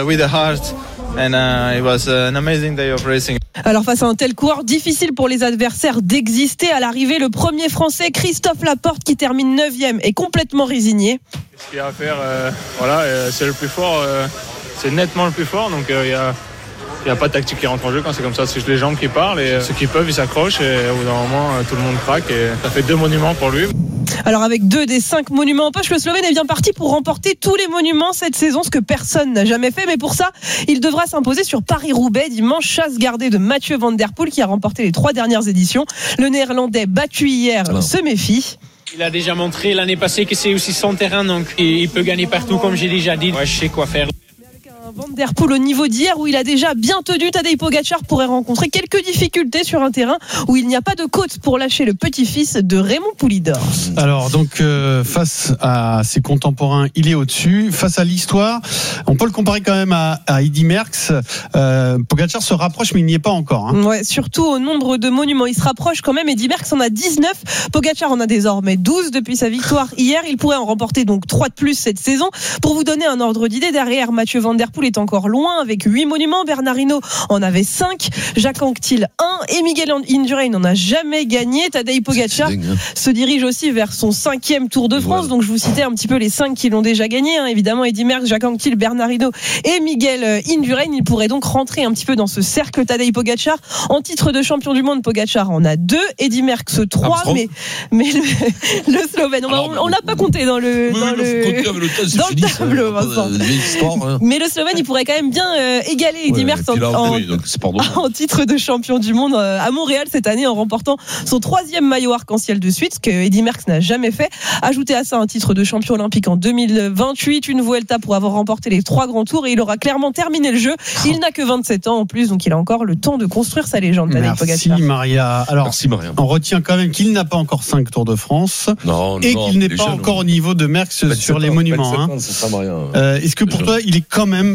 Alors face à un tel coureur, difficile pour les adversaires d'exister. À l'arrivée, le premier Français, Christophe Laporte, qui termine neuvième, est complètement résigné. Ce qu'il y a à faire, euh, voilà, euh, c'est le plus fort, euh, c'est nettement le plus fort, donc il euh, y a... Il n'y a pas de tactique qui rentre en jeu quand c'est comme ça, c'est juste les jambes qui parlent et ceux qui peuvent ils s'accrochent et au bout d'un moment tout le monde craque et ça fait deux monuments pour lui. Alors avec deux des cinq monuments en poche, le Slovène est bien parti pour remporter tous les monuments cette saison, ce que personne n'a jamais fait, mais pour ça il devra s'imposer sur Paris-Roubaix dimanche, chasse gardée de Mathieu Van Der Poel qui a remporté les trois dernières éditions. Le Néerlandais battu hier Alors. se méfie. Il a déjà montré l'année passée que c'est aussi son terrain, donc il peut gagner partout comme j'ai déjà dit. Ouais, je sais quoi faire. Van Der Poel au niveau d'hier où il a déjà bien tenu, Tadej Pogacar pourrait rencontrer quelques difficultés sur un terrain où il n'y a pas de côte pour lâcher le petit-fils de Raymond Poulidor. Alors donc euh, face à ses contemporains, il est au-dessus. Face à l'histoire, on peut le comparer quand même à, à Eddy Merckx. Euh, Pogacar se rapproche mais il n'y est pas encore. Hein. Ouais, surtout au nombre de monuments, il se rapproche quand même. Eddy Merckx en a dix-neuf, Pogacar en a désormais douze depuis sa victoire hier. Il pourrait en remporter donc trois de plus cette saison. Pour vous donner un ordre d'idée, derrière Mathieu Van Der Poel est encore loin avec huit monuments. Bernard Hinault en avait cinq, Jacques Anquetil un et Miguel Indurain n'en a jamais gagné. Tadej Pogacar se dirige aussi vers son cinquième Tour de France. Voilà. Donc je vous citais un petit peu les cinq qui l'ont déjà gagné. Hein. Évidemment, Eddy Merckx, Jacques Anquetil, Bernard Hinault et Miguel Indurain. Il pourrait donc rentrer un petit peu dans ce cercle. Tadej Pogacar en titre de champion du monde, Pogacar en a deux, Eddy Merckx trois, ah, mais mais le, le Slovène, on, Alors, on, on l'a pas compté dans le oui, dans, oui, le, le, le, temps, dans fini, le tableau. Vincent. Hein. Mais le Slovène, il pourrait quand même bien euh, égaler Eddy ouais, Merckx en, en, oui, en titre de champion du monde euh, à Montréal cette année en remportant son troisième maillot arc-en-ciel de suite, ce que Eddy Merckx n'a jamais fait. Ajouter à ça un titre de champion olympique en deux mille vingt-huit, une Vuelta pour avoir remporté les trois grands tours et il aura clairement terminé le jeu. Il n'a que vingt-sept ans en plus, donc il a encore le temps de construire sa légende. Merci Maria. Alors, Merci Maria. On retient quand même qu'il n'a pas encore cinq Tours de France non, et non, qu'il n'est pas jeune, encore au niveau de Merckx sur les monuments. Hein. Ans, c'est ça, Maria. Euh, est-ce que pour déjà. toi, il est quand même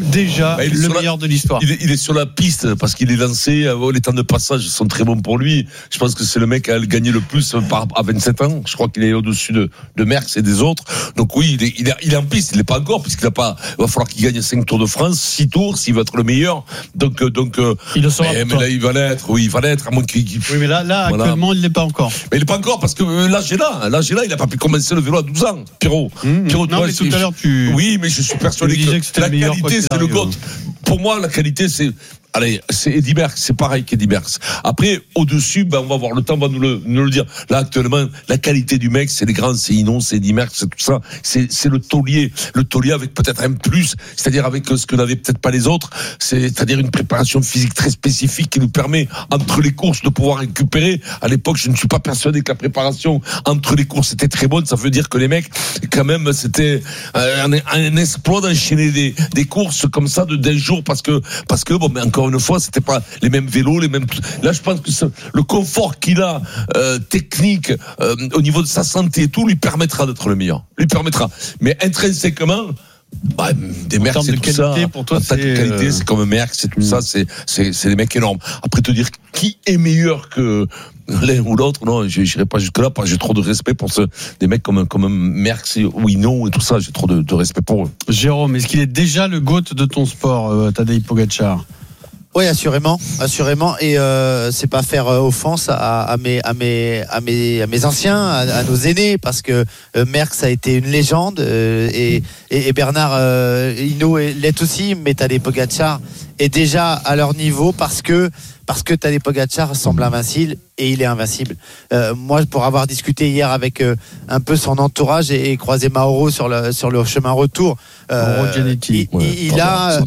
déjà bah, le meilleur la, de l'histoire. Il est, il est sur la piste parce qu'il est lancé. Oh, les temps de passage sont très bons pour lui. Je pense que c'est le mec qui a gagné le plus par, à vingt-sept ans. Je crois qu'il est au-dessus de, de Merckx et des autres. Donc oui, il est, il est, il est en piste. Il n'est pas encore puisqu'il a pas. Il va falloir qu'il gagne cinq Tours de France, six tours s'il veut être le meilleur. Donc donc. Il le sera. Mais, mais là, il va l'être. Oui, il va l'être. À moins qu'il. Oui, mais là, là, voilà. Actuellement, il l'est pas encore. Mais il n'est pas encore parce que l'âge est là. L'âge est là. Il n'a pas pu commencer le vélo à douze ans. Pierrot. Mmh. Pierrot, non, toi, mais tout à l'heure, tu. Oui, mais je suis persuadé que, que, que la qualité, c'est le GOAT. Pour moi, la qualité, c'est. Allez, c'est Eddy Merckx, c'est pareil qu'Eddy Merckx. Après, au-dessus, ben, on va voir, le temps va nous le, nous le dire. Là, actuellement, la qualité du mec, c'est les grands, c'est Hinault, c'est Eddy Merckx, c'est tout ça. C'est, c'est le taulier. Le taulier avec peut-être un plus, c'est-à-dire avec ce que n'avaient peut-être pas les autres. C'est, c'est-à-dire une préparation physique très spécifique qui nous permet, entre les courses, de pouvoir récupérer. À l'époque, je ne suis pas persuadé que la préparation entre les courses était très bonne. Ça veut dire que les mecs, quand même, c'était un, un exploit d'enchaîner des, des courses comme ça de d'un jour parce que, parce que, bon, mais encore une fois, c'était pas les mêmes vélos, les mêmes. Là, je pense que ce, le confort qu'il a, euh, technique, euh, au niveau de sa santé et tout, lui permettra d'être le meilleur. Lui permettra. Mais intrinsèquement, bah, des Merckx, c'est de tout qualité, ça. Pour toi, en tant que qualité, euh... c'est comme Merckx, c'est tout mmh. ça. C'est, c'est, c'est des mecs énormes. Après, te dire qui est meilleur que l'un ou l'autre, non, je n'irai pas jusque-là, parce que j'ai trop de respect pour ce, des mecs comme, comme Merckx ou Hinault et tout ça, j'ai trop de, de respect pour eux. Jérôme, est-ce qu'il est déjà le GOAT de ton sport, euh, Tadej Pogačar? Oui, assurément, assurément, et euh, c'est pas faire euh, offense à, à mes, à mes, à mes, à mes anciens, à, à nos aînés, parce que euh, Merckx a été une légende euh, et, et, et Bernard euh, Hinault l'est aussi, mais Tadej Pogačar est déjà à leur niveau parce que parce que Tadej Pogačar semble invincible et il est invincible. Euh, moi, pour avoir discuté hier avec euh, un peu son entourage et, et croisé Mauro sur le sur le chemin retour, euh, il, ouais, il, il a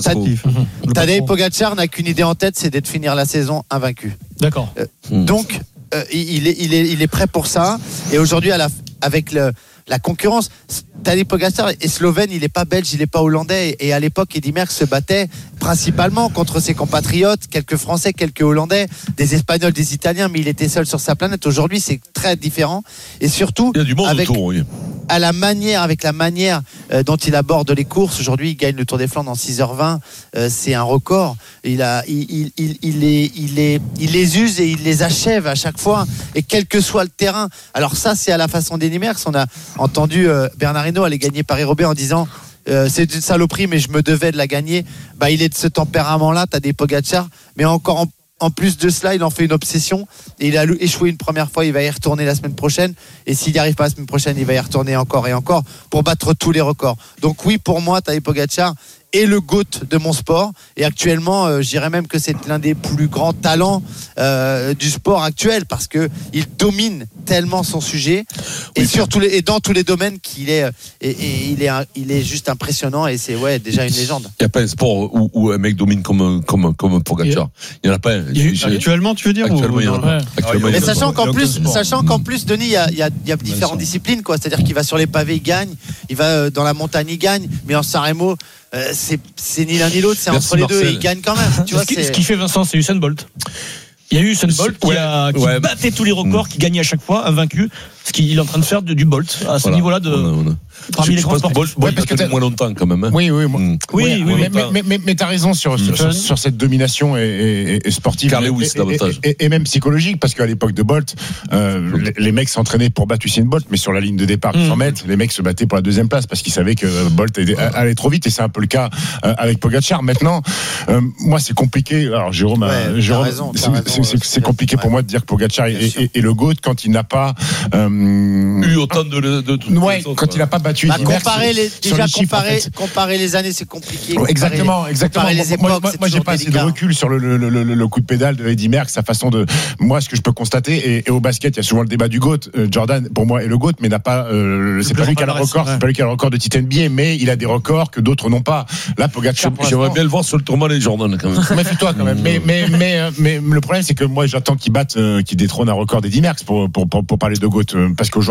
Tadej Pogačar n'a qu'une idée en tête, c'est d'être finir la saison invaincu. D'accord. Euh, mmh. Donc euh, il est il est il est prêt pour ça. Et aujourd'hui, à la avec le la concurrence, Tadej Pogačar est slovène, il n'est pas belge, il n'est pas hollandais. Et à l'époque, Eddy Merckx se battait principalement contre ses compatriotes, quelques Français, quelques Hollandais, des Espagnols, des Italiens, mais il était seul sur sa planète. Aujourd'hui, c'est très différent. Et surtout, il y a du monde avec, autour, oui. à la manière, avec la manière euh, dont il aborde les courses. Aujourd'hui, il gagne le Tour des Flandres en six heures vingt. Euh, c'est un record. Il, a, il, il, il, il, les, il, les, il les use et il les achève à chaque fois. Et quel que soit le terrain. Alors ça, c'est à la façon d'Eddy Merckx. On a entendu euh, Bernard Hinault aller gagner Paris-Roubaix en disant euh, c'est une saloperie mais je me devais de la gagner. Bah, il est de ce tempérament là, t'as des Pogačar, mais encore en, en plus de cela il en fait une obsession et il a échoué une première fois, il va y retourner la semaine prochaine et s'il n'y arrive pas la semaine prochaine il va y retourner encore et encore pour battre tous les records. Donc oui, pour moi Tadej Pogačar est le GOAT de mon sport et actuellement euh, je dirais même que c'est l'un des plus grands talents euh, du sport actuel parce que il domine tellement son sujet et oui, sur tous les et dans tous les domaines qu'il est et, et il est un, il est juste impressionnant et c'est ouais déjà une légende. Il n'y a pas un sport où, où un mec domine comme comme comme Pogačar. Il n'y en a pas. Un. Actuellement, tu veux dire actuellement, ou... il y en a pas. Ouais. Actuellement, mais sachant qu'en plus sachant qu'en plus Denis il y a il y a, il y a différentes disciplines quoi, c'est-à-dire qu'il va sur les pavés, il gagne, il va dans la montagne, il gagne, mais en San Remo Euh, c'est, c'est ni l'un ni l'autre, c'est Merci entre les Marcel. Deux et il gagne quand même. Tu vois, ce, qui, c'est... ce qui fait Vincent, c'est Usain Bolt. Il y a eu Usain Bolt qui, ouais, a, qui ouais. battait tous les records, mmh. qui gagnait à chaque fois, invaincu. Ce qu'il est en train de faire de, du Bolt à ce voilà. niveau-là de. On a, on a. Parmi je, les grands sportifs. Bolt, Bolt ouais, parce que moins longtemps quand même. Hein. Oui, oui, moi, mmh. oui, oui, oui, mais, mais, mais, mais, mais t'as raison sur, mmh. sur, sur cette domination et, et, et sportive Carl Lewis, et, et, et, et même psychologique, parce qu'à l'époque de Bolt, euh, les, les mecs s'entraînaient pour battre Usain Bolt, mais sur la ligne de départ, mmh. cent mètres, les mecs se battaient pour la deuxième place parce qu'ils savaient que Bolt allait trop vite, et c'est un peu le cas avec Pogačar. Maintenant, euh, moi, c'est compliqué. Alors, Jérôme, ouais, Jérôme raison, c'est, raison, c'est, c'est, c'est compliqué ouais. pour moi de dire que Pogačar est, est, est le GOAT quand il n'a pas euh, eu autant de, de, de, de ouais, quand ouais. il n'a pas battu. Bah, comparer les, déjà les chiffres, comparer, en fait. comparer les années, c'est compliqué. Exactement, les, exactement. Les époques, moi, moi, moi j'ai pas assez de recul sur le, le, le, le, le coup de pédale de Eddy Merckx, sa façon de. Moi, ce que je peux constater, et, et au basket, il y a souvent le débat du GOAT. Euh, Jordan, pour moi, est le GOAT, mais n'a pas. Euh, c'est pas lui qui a le record. C'est pas lui qui a le record de titre N B A, mais il a des records que d'autres n'ont pas. Là, Pogačar. J'aimerais bien le voir sur le tournoi les Jordan quand même. Méfie-toi quand même. Mais mais mais mais le problème, c'est que moi, j'attends qu'il batte, qu'il détrône un record d'Eddy Merckx pour pour pour parler de GOAT, parce qu'aujourd'hui, Tadej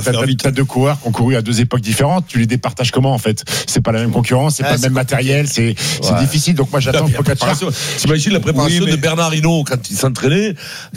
t'as, t'as, t'as deux coureurs qui ont couru à deux époques différentes. Tu les départages comment en fait? C'est pas la même concurrence, c'est ah, pas le même compliqué. matériel, c'est, c'est ouais. difficile. Donc moi j'attends Pogacar. T'imagines la préparation oui, mais... de Bernard Hinault quand il s'entraînait?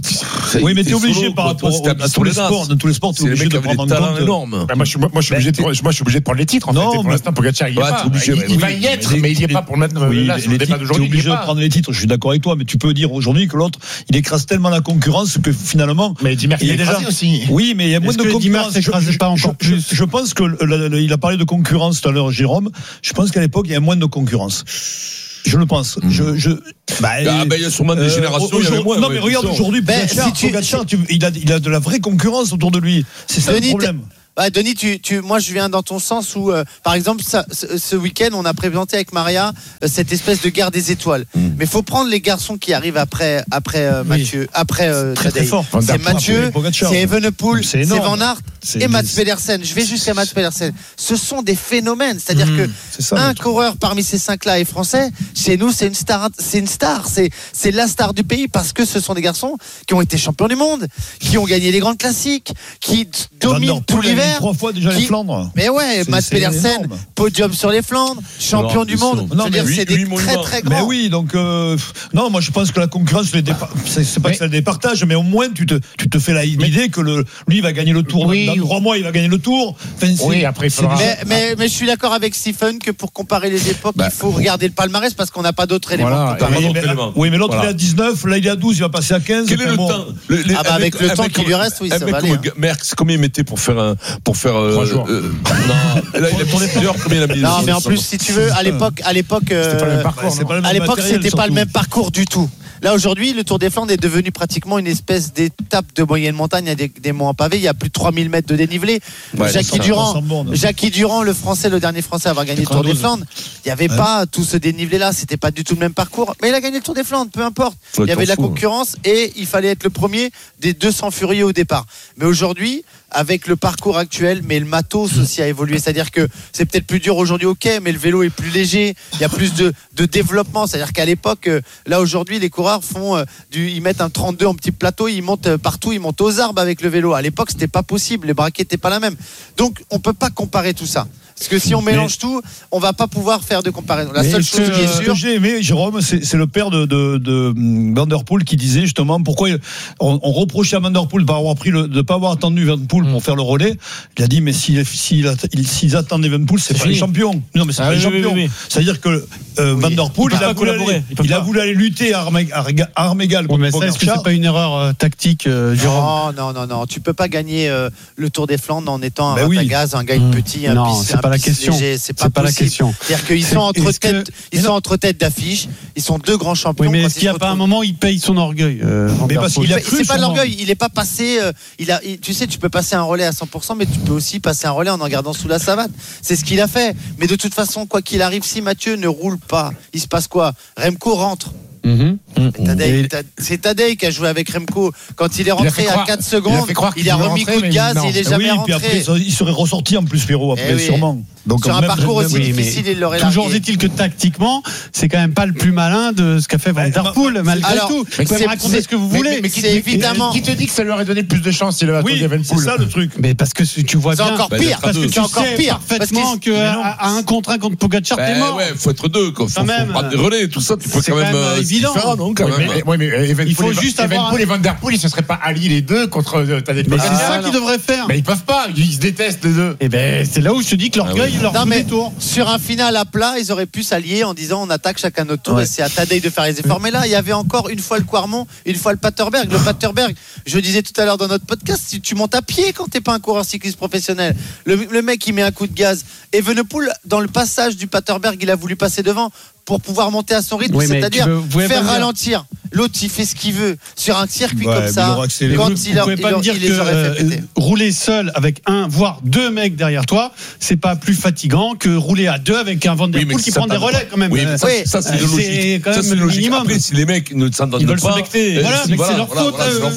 Oui, mais t'es obligé par rapport à tous les sports. Dans tous les sports, t'es obligé de prendre en compte. Énorme. Moi, je suis obligé de, moi, je suis obligé de prendre les titres. En fait. Pour l'instant, Pogacar, il y est pas. Il va y être, mais il y est pas pour le mettre. Là, sur le débat d'aujourd'hui, il est obligé de prendre les titres. Je suis d'accord avec toi, mais tu peux dire aujourd'hui que l'autre, il écrase tellement la concurrence que finalement. Mais Dimer, il est déjà aussi. Oui, mais il y a moins de concurrence. Je pas encore plus. Je pense que il a parlé de concurrence tout à l'heure, Jérôme. Je pense qu'à l'époque, il y a moins de concurrence. Je le pense. Mmh. Je, je, bah, ah, bah, il y a sûrement des euh, générations. Il y avait moins, non, mais ouais, regarde aujourd'hui, ben, Pogacar, si tu, Pogacar, tu, il, a, il a de la vraie concurrence autour de lui. C'est ça Denis, le problème. Bah, Denis, tu, tu, moi je viens dans ton sens où, euh, par exemple, ça, ce, ce week-end, on a présenté avec Maria euh, cette espèce de guerre des étoiles. Mm. Mais il faut prendre les garçons qui arrivent après, après euh, Mathieu, oui. après euh, très, très fort. C'est Mathieu, c'est Evenepoel, c'est, c'est Van Aert c'est et Mats Pedersen. Je vais jusqu'à Mats Pedersen. Ce sont des phénomènes. C'est-à-dire mm. que ça, un coureur parmi ces cinq-là est français. Chez nous, c'est une star. C'est une star. C'est, c'est la star du pays parce que ce sont des garçons qui ont été champions du monde, qui ont gagné les grandes classiques, qui dominent tout l'hiver. Trois fois déjà les Flandres. Mais ouais, Mats Pedersen, podium sur les Flandres, champion non, du monde. Non, mais c'est des très très grands. Mais oui, donc euh, non, moi je pense que la concurrence, les dépa- c'est, c'est pas mais, que ça le départage, mais au moins tu te, tu te fais la l'idée que le, lui il va gagner le Tour. Oui, dans trois mois, il va gagner le Tour. Enfin, oui, après il faudra. Mais, mais, mais je suis d'accord avec Stephen que pour comparer les époques, bah, il faut regarder le palmarès parce qu'on n'a pas d'autres éléments. Voilà, mais, mais, oui, mais l'autre voilà. il est à dix-neuf, là il est à douze, il va passer à quinze. Quel est le temps Ah bah avec le temps qui lui reste, oui, ça va aller. Merckx, combien il mettait pour faire un pour faire trois jours. Non, là il a tourné plusieurs combien il a mis. Non, mais en plus si tu veux à l'époque à l'époque euh, à l'époque c'était pas le même parcours du tout. Là aujourd'hui, le Tour des Flandres est devenu pratiquement une espèce d'étape de moyenne montagne. Il y a des, des monts en pavé, il y a plus de trois mille mètres de dénivelé. Ouais, Jackie Durand, Jackie Durand, le Français, le dernier Français à avoir gagné le Tour des Flandres, il n'y avait ouais. pas tout ce dénivelé-là. C'était pas du tout le même parcours, mais il a gagné le Tour des Flandres, peu importe. Il y avait de la concurrence et il fallait être le premier des deux cents furieux au départ. Mais aujourd'hui, avec le parcours actuel, mais le matos aussi a évolué. C'est-à-dire que c'est peut-être plus dur aujourd'hui, ok, mais le vélo est plus léger. Il y a plus de, de développement. C'est-à-dire qu'à l'époque, là aujourd'hui, les coureurs font euh, du, ils mettent un trente-deux en petit plateau, ils montent partout, ils montent aux arbres avec le vélo. À l'époque, c'était pas possible. Les braquets n'étaient pas la même. Donc, on peut pas comparer tout ça. Parce que si on mélange mais, tout, on va pas pouvoir faire de comparaison. La seule chose que, qui est sûre. Ce que j'ai aimé, Jérôme, c'est, c'est le père de, de, de Van Der Poel qui disait justement pourquoi il, on, on reprochait à Van Der Poel de ne pas avoir attendu Van Der Poel pour faire le relais. Il a dit mais s'ils si, si, s'ils attendaient Van Der Poel, c'est, c'est pas fini. Les champions. Non, mais c'est ah, pas oui, les champions. Oui, oui, oui. C'est-à-dire que euh, oui. Van Der Poel, il, il, a voulu aller, il a voulu aller lutter à armes, à armes égales. Oui, mais ça, est-ce que c'est pas une erreur euh, tactique, euh, Jérôme? Non, non, non, non. Tu peux pas gagner euh, le Tour des Flandres en étant un Ratagaz, un gars petit, un Non, c'est pas la question. C'est pas, c'est pas la question. C'est-à-dire qu'ils sont entre tête, que... ils sont entre tête d'affiche. Ils sont deux grands champions. Oui, mais est-ce qu'il n'y a pas un moment il paye son orgueil euh, mais parce qu'il a cru, c'est pas de l'orgueil. Il est pas passé. Euh, il a. Il, tu sais, tu peux passer un relais à cent pour cent, mais tu peux aussi passer un relais en en regardant sous la savate. C'est ce qu'il a fait. Mais de toute façon, quoi qu'il arrive, si Mathieu ne roule pas, il se passe quoi? Remco rentre. Mmh. Tadej, c'est Tadej qui a joué avec Remco quand il est rentré il à quatre secondes, il a, il a remis coup de gaz et il est jamais oui, rentré. Puis après, il serait ressorti en plus, Pierrot, après, eh oui. sûrement. Donc, sur un parcours aussi oui, difficile, il l'aurait toujours largué. Toujours est-il que tactiquement, c'est quand même pas le plus malin de ce qu'a fait Van Der Poel, malgré alors, tout. Vous pouvez me raconter ce que vous mais, voulez. Mais, mais, mais c'est évidemment. Qui te dit que ça lui aurait donné plus de chance s'il avait attendu Van Der Poel? C'est ça le truc. Mais parce que tu vois bien. C'est encore pire. Parce que tu encore pire. Parfaitement qu'à un contre un contre Pogacar, t'es mort. Ouais, faut être deux. Faut prendre des relais, tout ça. Tu peux quand même. C'est évident. Oui, mais il faut juste avoir. Et Van Der Poel, ils se seraient pas alliés les deux contre Tadej Pogacar. Mais c'est ça qu'ils devraient faire. Mais ils peuvent pas. Ils se détestent les deux. Et ben, c'est là où je te dis que l'orgueil leur joue des tours. Sur un final à plat, ils auraient pu s'allier en disant on attaque chacun notre tour et c'est à Tadej de faire les efforts. Mais là, il y avait encore une fois le Quarmont, une fois le Paterberg. Le Paterberg, je disais tout à l'heure dans notre podcast, si tu montes à pied quand t'es pas un coureur cycliste professionnel. Le, le mec, il met un coup de gaz. Et Evenepoel, dans le passage du Paterberg, il a voulu passer devant pour pouvoir monter à son rythme, oui, c'est-à-dire veux, faire ralentir. L'autre, il fait ce qu'il veut sur un circuit ouais, comme ça. Quand vous, il, vous pouvez il, pas il, me dire il que euh, rouler seul avec un voire deux mecs derrière toi, c'est pas plus fatigant que rouler à deux avec un Van Der Poel oui, qui prend des relais quand même. Oui, ça, oui. ça c'est, c'est logique. C'est quand même ça, c'est le minimum. Après, si les mecs ne s'entendent pas, se becter. Voilà, mais c'est leur faute.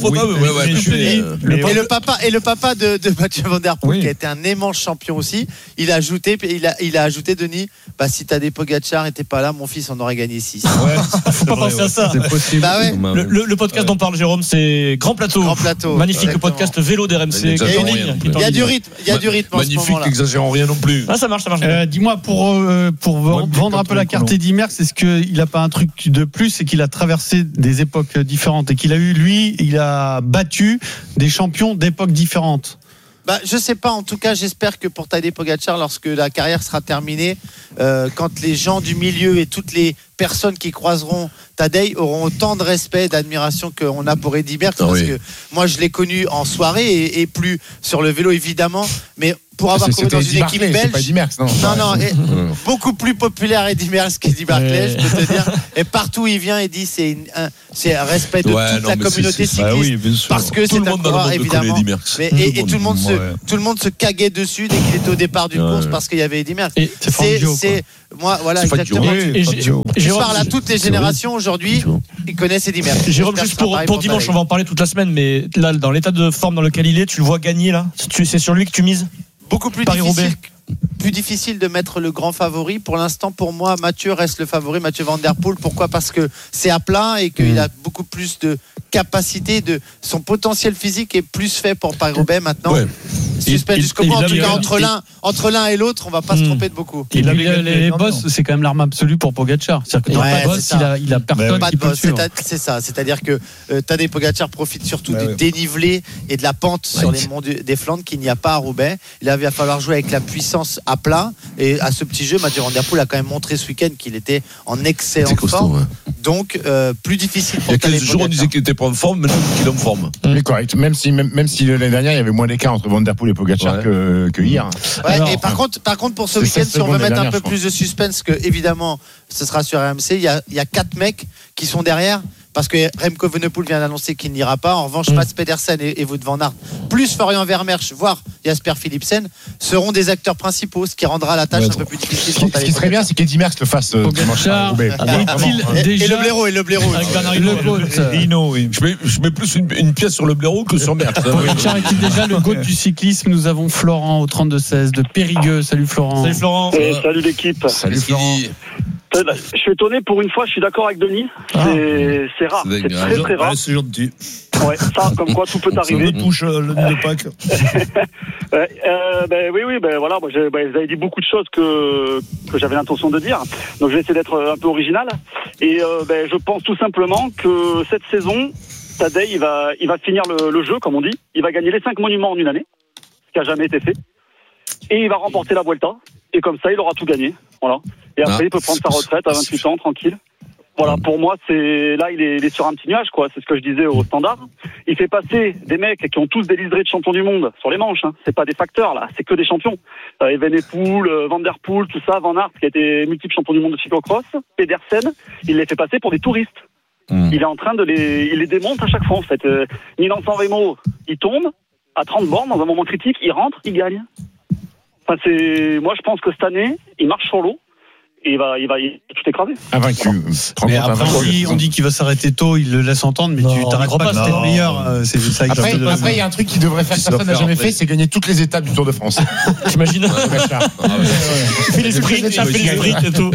Et le papa et le papa de Mathieu Van Der Poel qui a été un immense champion aussi, il a ajouté, il a, il a ajouté Denis, bah si t'as des Pogacar et t'es pas là, mon mon fils, on aurait gagné six. Ouais, faut pas penser à ça. C'est possible. Bah ouais. Le, le, le podcast dont parle Jérôme, c'est Grand Plateau. Grand Plateau. Magnifique Exactement. podcast vélo d'R M C. Il y a du rythme, il y a du rythme. Magnifique, n'exagérons rien non plus. Ah, ça marche, ça marche. Euh, dis-moi, pour, euh, pour Ouais, vendre un peu la carte Eddy Merckx, est-ce qu'il n'a pas un truc de plus, c'est qu'il a traversé des époques différentes et qu'il a eu, lui, il a battu des champions d'époques différentes? Bah, je sais pas, en tout cas, j'espère que pour Tadej Pogacar, lorsque la carrière sera terminée, euh, quand les gens du milieu et toutes les personnes qui croiseront Tadej auront autant de respect, d'admiration qu'on a pour Eddy Merckx, Ah parce oui. que moi, je l'ai connu en soirée et, et plus sur le vélo, évidemment, mais pour avoir couru dans une équipe belge. C'est pas Eddy Merckx, non. Non, non, et beaucoup plus populaire Eddy Merckx qu'Eddy Barclay, je peux te dire. Et partout où il vient, Eddy, c'est une- un, c'est un respect de Ouais, toute non, la mais c'est- communauté c'est- cycliste. bah oui, bien sûr. Parce que Tout c'est le un monde dans le coureur, monde le connaît, évidemment. Eddy Merckx. Mais- Tout le et, et monde, tout le monde se, ouais. tout le monde se caguait dessus dès qu'il était au départ d'une Ouais. course parce qu'il y avait Eddy Merckx. Et c'est C'est, Fangio, c'est, moi, voilà, C'est exactement. Fangio. Tu- Et tu- Jérôme, Tu Jérôme, parles à toutes les générations aujourd'hui, ils connaissent Eddy Merckx. Jérôme, J'espère juste que ce sera pour, pareil pour dimanche, Tadej. on va en parler toute la semaine, mais là, dans l'état de forme dans lequel il est, tu le vois gagner là. Tu- C'est sur lui que tu mises. Beaucoup plus Paris-Roubaix. difficile, plus difficile de mettre le grand favori. Pour l'instant, pour moi, Mathieu reste le favori, Mathieu Van Der Poel. Pourquoi ? Parce que c'est à plat et qu'il a beaucoup plus de capacité, de son potentiel physique est plus fait pour Paris-Roubaix maintenant. Ouais. Suspect Il- jusqu'au il- bout. En il tout avait- cas, entre il- l'un, entre l'un et l'autre, on va pas se Hmm. tromper de beaucoup. Et Il puis, avait les, gagné les les boss, c'est quand même l'arme absolue pour Pogacar. C'est-à-dire que dans Ouais, pas de c'est boss, ça. il a, il a personne Pas qui de peut le boss, suivre. c'est, c'est ça. C'est-à-dire que euh, Tadej Pogacar profite surtout Ouais, du ouais. dénivelé et de la pente sur Ouais. les monts du- des Flandres qu'il n'y a pas à Roubaix. Il va falloir jouer avec la puissance à plat. Et à ce petit jeu, Mathieu Van Der Poel a quand même montré ce week-end qu'il était en C'est excellente costaud, forme. ouais. Donc, euh, plus difficile Il y pour a Tadej quinze jours, on Pogacar. disait qu'il n'était pas en forme, maintenant qu'il est en forme. Mais correct. Même si, même, même si l'année dernière, il y avait moins d'écart entre Van Der Poel et Pogacar Ouais. que, que hier. Ouais, Alors, et par contre, par contre, pour ce c'est week-end, seize si on veut secondes mettre un l'année peu dernière, plus de suspense, que évidemment, ce sera sur R M C, il y a, il y a quatre mecs qui sont derrière. Parce que Remco Evenepoel vient d'annoncer qu'il n'ira pas. En revanche, Mm. Mats Pedersen et, et Wout van Aert, plus Florian Vermeersch, voire Jasper Philipsen, seront des acteurs principaux, ce qui rendra la tâche Ouais, un trop. peu plus difficile. Ce pour qui, ce qui Tadej serait bien, c'est qu'Eddy Merckx le fasse euh, dimanche à Roubaix. Est-il Et, et déjà le blaireau, et le blaireau. Avec Bernard le Hinault. GOAT Hino, oui. Je mets, je mets plus une, une pièce sur le blaireau que sur Merckx. Pogacar est-il déjà le GOAT du cyclisme? Nous avons Florent au trente-deux seize de Périgueux. Salut Florent. Salut Florent. Et salut l'équipe. Salut Qu'est-ce qu'il Florent. dit ? Je suis étonné pour une fois, je suis d'accord avec Denis. C'est c'est rare, c'est très très rare. Ouais, c'est gentil. Ouais, ça, comme quoi tout peut arriver. touche le nid de Pâques. Ouais, euh, ben oui, oui, ben voilà, moi, j'ai- ben, vous avez dit beaucoup de choses que que j'avais l'intention de dire. Donc je vais essayer d'être un peu original. Et euh, ben, je pense tout simplement que cette saison, Tadej, il va il va finir le, le jeu, comme on dit. Il va gagner les cinq monuments en une année, ce qui a jamais été fait. Et il va remporter la Vuelta. Et comme ça, il aura tout gagné. Voilà. Et après, Ah. il peut prendre sa retraite à vingt-huit ans, tranquille. Voilà, pour moi, c'est là, il est, il est sur un petit nuage, quoi. C'est ce que je disais au standard. Il fait passer des mecs qui ont tous des liserés de champions du monde sur les manches. Hein. C'est pas des facteurs, là. C'est que des champions. Euh, Evenepoel, euh, Van Der Poel, tout ça, Van Aert, qui a été multiple champion du monde de cyclocross, Pedersen, il les fait passer pour des touristes. Mm. Il est en train de les, il les démonte à chaque fois, en fait. Euh, Milan-San Remo, il tombe à trente bornes dans un moment critique, il rentre, il gagne. Enfin, c'est, moi, je pense que cette année, il marche sur l'eau. Et il va, il va, il va tout écraser. Invaincu. Mais après, on dit, on dit qu'il va s'arrêter tôt, il le laisse entendre, mais Non, tu on t'arrêtes croit pas pas, que c'était le non. meilleur. euh, C'est ça que Après, je te- après, il y a un truc qui devrait faire que Qu'est-ce qu'il personne va n'a faire jamais après fait, c'est gagner toutes les étapes du Tour de France. T'imagines? Pogacar. Il fait les sprints, il fait les sprints et tout.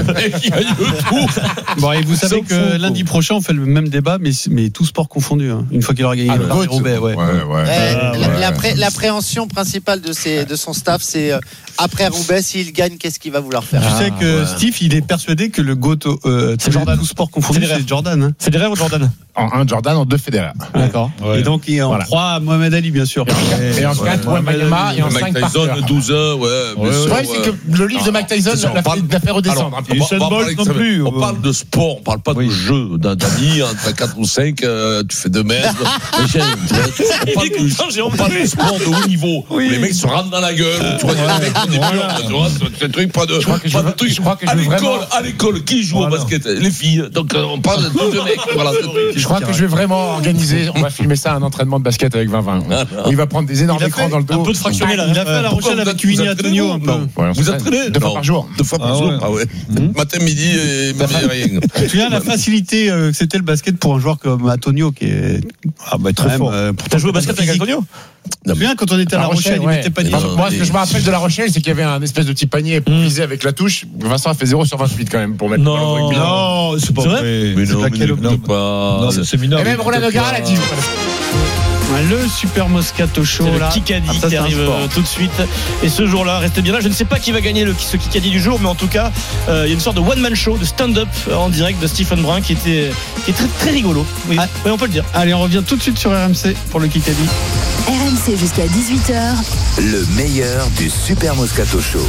Bon, et vous savez Sauf que fou, lundi prochain, on fait le même débat, mais, mais tout sport confondu. Hein. Une fois qu'il aura gagné Ah, le le Paris-Roubaix, GOAT. ouais. Ouais, ouais. Ouais, Ah, la- ouais. l'appré- L'appréhension principale de, ses, de son staff, c'est euh, après Roubaix, s'il gagne, qu'est-ce qu'il va vouloir faire? Tu sais que ouais. Steve, il est persuadé que le GOAT, euh, C'est Jordan. tout sport confondu, Federer. c'est Jordan. Hein. Federer ou Jordan? En un Jordan, en deux Federer. D'accord. Et donc, il en Voilà. trois Mohamed Ali, bien sûr. Et en quatre, Wembanyama, et en Mike cinq, Tyson, Parker. douze ans, ouais. bien Le sûr, problème, c'est ouais. que le livre de Mike Tyson attention, l'a on parle- fait, l'a fait redescendre. Alors, un peu. on va- Usain on va Bolt parler non de ça, plus, mais On ou- parle de sport, on parle pas de jeu d'un d'amis entre quatre ou cinq, euh, tu fais deux mètres. Mais j'ai- on parle de- content, Jérôme. on parle de sport de haut niveau. Où les mecs se rentrent dans la gueule. Tu vois, il y a des mecs qui ont des Voilà. murs, tu vois, c'est un truc, pas de. Je crois que je pas de veux- truc. je crois que je À veux l'école, vraiment- à l'école, qui joue au Voilà. basket? Les filles. Donc, euh, on parle de tous deux mecs. Voilà. Je crois que je vais vraiment organiser, on va filmer ça, un entraînement de basket avec vingt vingt. Il va prendre des énormes Il a écrans fait dans le dos. Un peu de fractionné là. Il a fait à La Pourquoi Rochelle vous avec êtes- vous Winnie êtes Antonio très un bon, peu. non Ouais, on Vous s'entraîne entraînez deux fois Non. par jour. Deux fois par Ah jour. ouais. Ah ouais. Matin, midi et même rien. Tu te souviens la facilité euh, que c'était le basket pour un joueur comme Antonio qui est Ah bah quand même, euh, T'as joué au basket avec Antonio? Tu te souviens quand on était à La Rochelle, il ouais. mettait pas de Non, Moi, ce mais- que je me rappelle de La Rochelle, c'est qu'il y avait un espèce de petit panier improvisé avec la touche. Vincent a fait zéro zéro sur vingt-huit quand même pour mettre. Non, non, c'est pas vrai. Mais non, mais ne pas. Non, c'est mineur. Et même Roland Nogara l'a dit. Le Super Moscato Show, c'est le là. Kikadi Ah, ça, qui c'est un arrive sport. euh, tout de suite. Et ce jour-là, restez bien là. Je ne sais pas qui va gagner le, ce Kikadi du jour, mais en tout cas, euh, il y a une sorte de one-man show, de stand-up euh, en direct de Stephen Brun qui était, qui est très, très rigolo. Oui, Ah. oui, on peut le dire. Allez, on revient tout de suite sur R M C pour le Kikadi. R M C jusqu'à dix-huit heures. Le meilleur du Super Moscato Show.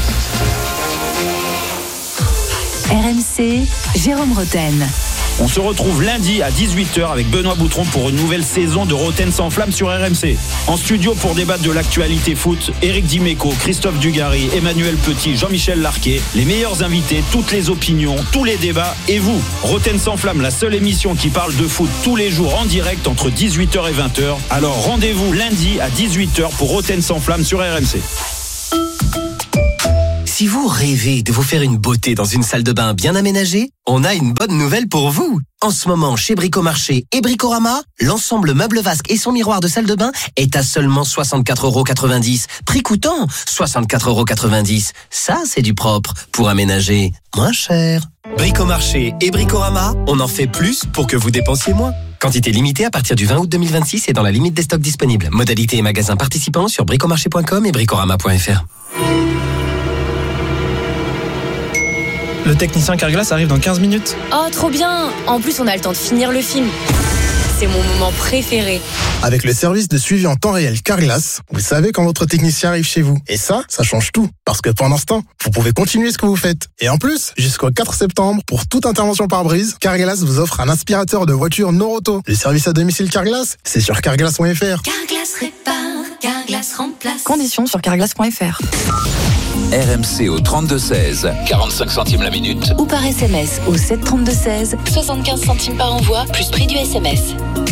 R M C, Jérôme Roten. On se retrouve lundi à dix-huit heures avec Benoît Boutron pour une nouvelle saison de Roten sans flamme sur R M C. En studio pour débattre de l'actualité foot, Éric Dimeco, Christophe Dugarry, Emmanuel Petit, Jean-Michel Larquet, les meilleurs invités, toutes les opinions, tous les débats et vous. Roten sans flamme, la seule émission qui parle de foot tous les jours en direct entre dix-huit heures et vingt heures. Alors rendez-vous lundi à dix-huit heures pour Roten sans flamme sur R M C. Si vous rêvez de vous faire une beauté dans une salle de bain bien aménagée, on a une bonne nouvelle pour vous. En ce moment, chez Bricomarché et Bricorama, l'ensemble meuble vasque et son miroir de salle de bain est à seulement soixante-quatre euros quatre-vingt-dix. Prix coûtant soixante-quatre euros quatre-vingt-dix. Ça, c'est du propre pour aménager moins cher. Bricomarché et Bricorama, on en fait plus pour que vous dépensiez moins. Quantité limitée à partir du vingt août deux mille vingt-six et dans la limite des stocks disponibles. Modalités et magasins participants sur bricomarché point com et bricorama point f r. Le technicien Carglass arrive dans quinze minutes. Oh, trop bien! En plus, on a le temps de finir le film. C'est mon moment préféré. Avec le service de suivi en temps réel Carglass, vous savez quand votre technicien arrive chez vous. Et ça, ça change tout. Parce que pendant ce temps, vous pouvez continuer ce que vous faites. Et en plus, jusqu'au quatre septembre, pour toute intervention par brise, Carglass vous offre un aspirateur de voiture Noroto. Le service à domicile Carglass, c'est sur carglass point f r. Carglass répare, Carglass remplace. Conditions sur carglass point f r. R M C au trente-deux seize, quarante-cinq centimes la minute. Ou par S M S au sept trente-deux seize. soixante-quinze centimes par envoi, plus prix du S M S.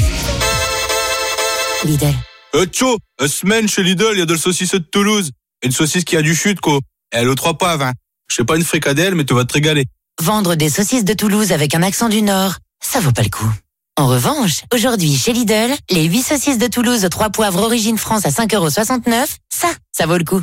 Lidl. Euh, tcho, une semaine chez Lidl, il y a de la saucisse de Toulouse. Une saucisse qui a du chute, quoi. Elle aux trois poivres, hein. Je sais pas une fricadelle, mais tu vas te régaler. Vendre des saucisses de Toulouse avec un accent du Nord, ça vaut pas le coup. En revanche, aujourd'hui chez Lidl, les huit saucisses de Toulouse aux trois poivres origine France à cinq euros soixante-neuf, ça, ça vaut le coup.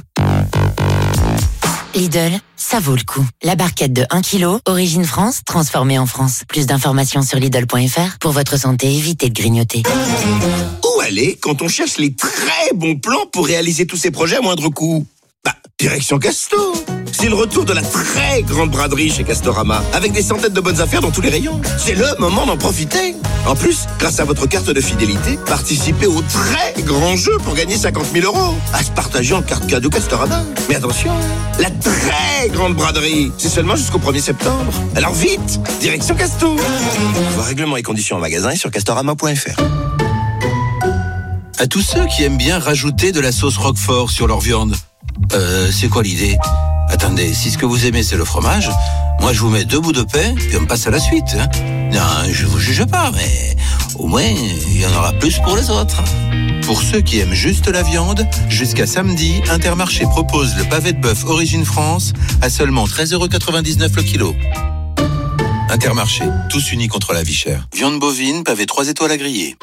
Lidl, ça vaut le coup. La barquette de un kilo, origine France, transformée en France. Plus d'informations sur Lidl point f r. Pour votre santé, évitez de grignoter. Où aller quand on cherche les très bons plans pour réaliser tous ces projets à moindre coût? Bah, direction Casto. C'est le retour de la très grande braderie chez Castorama, avec des centaines de bonnes affaires dans tous les rayons. C'est le moment d'en profiter. En plus, grâce à votre carte de fidélité, participez au très grand jeu pour gagner cinquante mille euros. À se partager en carte cadeau Castorama. Mais attention, la très grande braderie, c'est seulement jusqu'au premier septembre. Alors vite, direction Casto. Voir règlements et conditions en magasin et sur castorama point f r. À tous ceux qui aiment bien rajouter de la sauce Roquefort sur leur viande, euh, c'est quoi l'idée? Attendez, si ce que vous aimez c'est le fromage, moi je vous mets deux bouts de pain, puis on passe à la suite. Hein. Non, je vous juge pas, mais au moins il y en aura plus pour les autres. Pour ceux qui aiment juste la viande, jusqu'à samedi, Intermarché propose le pavé de bœuf Origine France à seulement treize euros quatre-vingt-dix-neuf le kilo. Intermarché, tous unis contre la vie chère. Viande bovine, pavé trois étoiles à griller.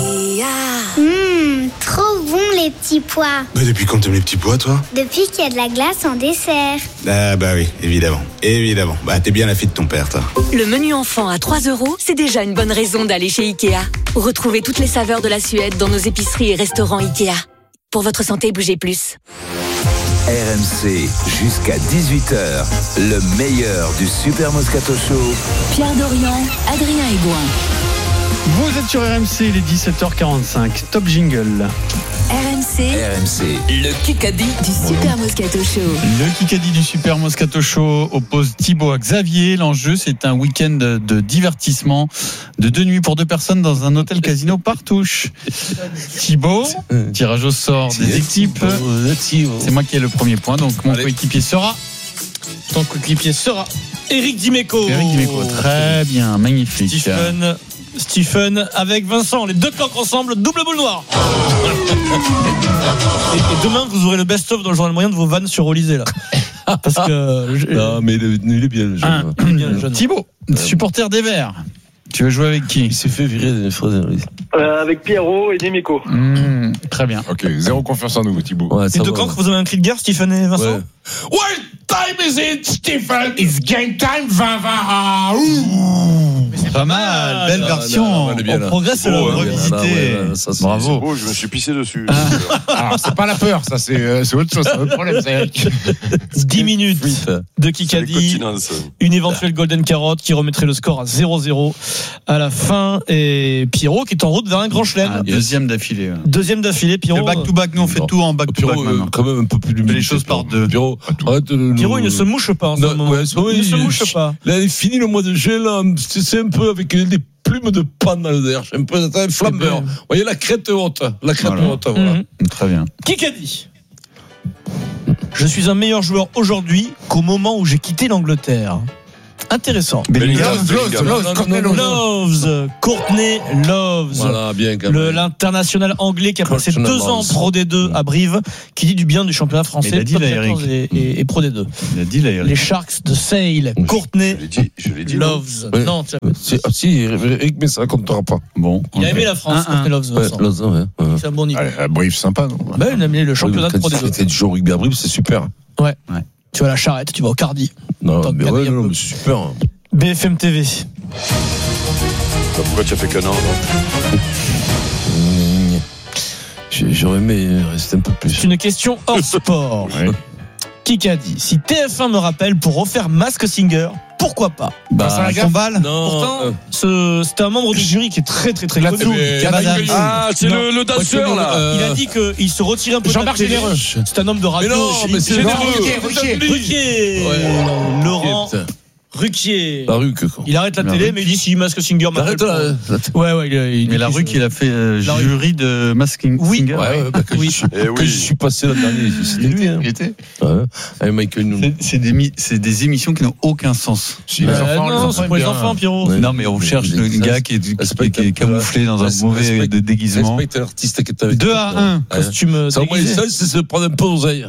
Mmh, trop bon les petits pois. Bah depuis quand t'aimes les petits pois, toi? Depuis qu'il y a de la glace en dessert. Ah bah oui, évidemment, évidemment. Bah t'es bien la fille de ton père, toi. Le menu enfant à trois euros, c'est déjà une bonne raison d'aller chez Ikea. Retrouvez toutes les saveurs de la Suède dans nos épiceries et restaurants Ikea. Pour votre santé, bougez plus. R M C jusqu'à dix-huit heures, le meilleur du Super Moscato Show. Pierre Dorian, Adrien Aigouin. Vous êtes sur R M C, il est dix-sept heures quarante-cinq. Top jingle. R M C. R M C. Le Kikadi du Super Moscato Show. Le Kikadi du Super Moscato Show oppose Thibaut à Xavier. L'enjeu, c'est un week-end de divertissement de deux nuits pour deux personnes dans un hôtel casino Partouche. Thibaut, tirage au sort des équipes. C'est moi qui ai le premier point, donc mon coéquipier sera. Ton coéquipier sera Éric Dimeco. Éric Dimeco, très bien, magnifique. Stephen. Stephen avec Vincent, les deux coqs ensemble, double boule noire. et, et demain, vous aurez le best-of dans le journal moyen de vos vannes sur Olysée là. Parce que je... non, mais il est bien le jeune. Un, il est bien le jeune. Thibaut, supporter des Verts. Tu veux jouer avec qui? Il s'est fait virer des phrases. Euh, avec Pierrot et Dimeco. Mmh, très bien. Ok, zéro confiance en nous, Thibaut. Ouais, les deux coqs, vous avez un cri de guerre, Stephen et Vincent? Ouais. Ouais time is it, Stephen? It's game time, va va. Pas mal, belle version. On progresse à la revisité. Bravo. Oh, je me suis pissé dessus. Alors, c'est pas la peur, ça, c'est, c'est autre chose, c'est un autre problème, ça. dix minutes de Kikadi. Une éventuelle Golden Carotte qui remettrait le score à zéro zéro à la fin. Et Pierrot qui est en route vers un grand chelem. Ah, deuxième d'affilée. Deuxième d'affilée, Pierrot. Le back-to-back, nous, on fait tout en back-to-back. Pierrot, quand même un peu plus de les choses par deux. Pierrot, arrête de Pierrot, il ne se mouche pas en ce moment. Ouais, il ne se mouche pas. Là, il est fini le mois de juillet, là. C'est un peu avec des plumes de panne dans le derrière. Un peu un flambeur. Vous voyez la crête haute. La crête voilà. haute, voilà. Mmh. Très bien. Kikadi. Je suis un meilleur joueur aujourd'hui qu'au moment où j'ai quitté l'Angleterre. Intéressant. Loves, Courtney Loves. Voilà, bien, le, l'international anglais qui a passé deux ans en Pro D deux à Brive, qui dit du bien du championnat français, il a dit top là, quatorze et, et, et Pro D deux. Il a dit là, les Sharks de Sale, Courtney je l'ai dit, je l'ai dit, Loves. Ouais. Non, tu si, ah, si, Eric, mais ça comptera pas. Bon. Il a aimé la France, un, Courtney Loves. Ouais, Loves, ouais, ouais. C'est un bon niveau. Ah, Brive, sympa, non? Bah, il a aimé le championnat de Pro D deux. C'était du jeu au rugby à Brive, c'est super. Ouais. ouais. Tu vas à la Charrette, tu vas au Cardi. Non, mais ouais, non, mais c'est super. B F M T V. Pourquoi tu as fait qu'un an, J'aurais aimé rester un peu plus. C'est une question hors sport. Ouais. Qui a dit si T F un me rappelle pour refaire Mask Singer, pourquoi pas? Bah, son balle. Pourtant, euh... ce, c'était un membre du jury qui est très très très connu. Ah, c'est le, le danseur là. Euh... Il a dit qu'il se retirait un peu. Jean-Marc Généreux. C'est un homme de radio. Mais non, mais c'est généreux. Ruquier. Ruquier. Ouais. Laurent. Ruquier. La Ruque, quoi. Il arrête la, la télé, Ruque. Mais il dit si Mask Singer arrête la, la Ouais, ouais, il, il mais la Ruque, il a fait euh, jury de Mask oui. Singer. Ouais, ouais, bah, que, oui. Je, eh que oui. je suis passé l'an dernier. C'était lui, hein. Il était. Ouais. Avec Michael Noon. C'est, c'est, des, c'est des émissions qui n'ont aucun sens. Si, les euh, enfants, non, les enfants c'est pour les enfants, Pierrot. Ouais. Non, mais on cherche le gars qui est, qui, qui, qui est camouflé dans un mauvais déguisement. Respecte l'artiste qui est avec deux à un. Costume. Ça, moi, ça, c'est se prendre un peu d'oseille.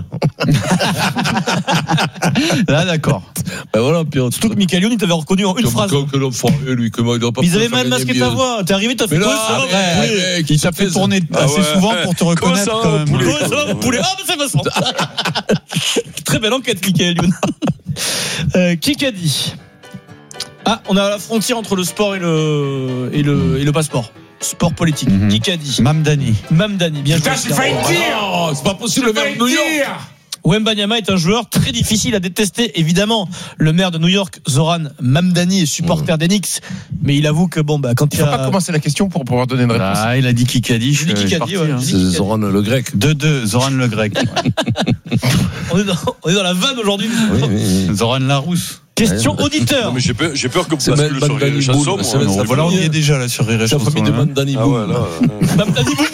Là, d'accord. Ben voilà, Pierrot. Surtout que Michael Youn, il t'avait reconnu en une comme, phrase. Comme que l'enfant, lui, comment il doit pas. Ils avaient mal masqué ta voix. T'es arrivé, t'as fait quoi ça? Il t'a fait tourner assez souvent pour te reconnaître quand même. Comment ça va, mon poulet? Ah, mais c'est Vincent. Très belle enquête, Michael Youn. Qui qu'a dit? Ah, on est à la frontière entre le sport et le, et le, et le passeport. Sport politique. Mm-hmm. Qui qu'a dit? Mamdani. Mamdani, bien joué. Putain, c'est failli dire. Oh, c'est pas possible, le maire de New York. Wembanyama est un joueur très difficile à détester, évidemment. Le maire de New York, Zoran Mamdani, est supporter mmh. d'Enix, mais il avoue que bon, bah, quand il il faut a... pas commencer la question pour pouvoir donner une réponse. Ah, il a dit Kikadi. Je dis Kikadi, ouais. C'est Zoran le Grec. deux deux, Zoran le Grec. on, est dans, on est dans la vanne aujourd'hui. Oui, oui, oui. Zoran Larousse. Question auditeur. Non, mais j'ai peur, j'ai peur que vous basculez sur les chansons. Voilà, on y est déjà là sur les chansons. C'est la famille de Mamdani Boum. Mamdani Boum.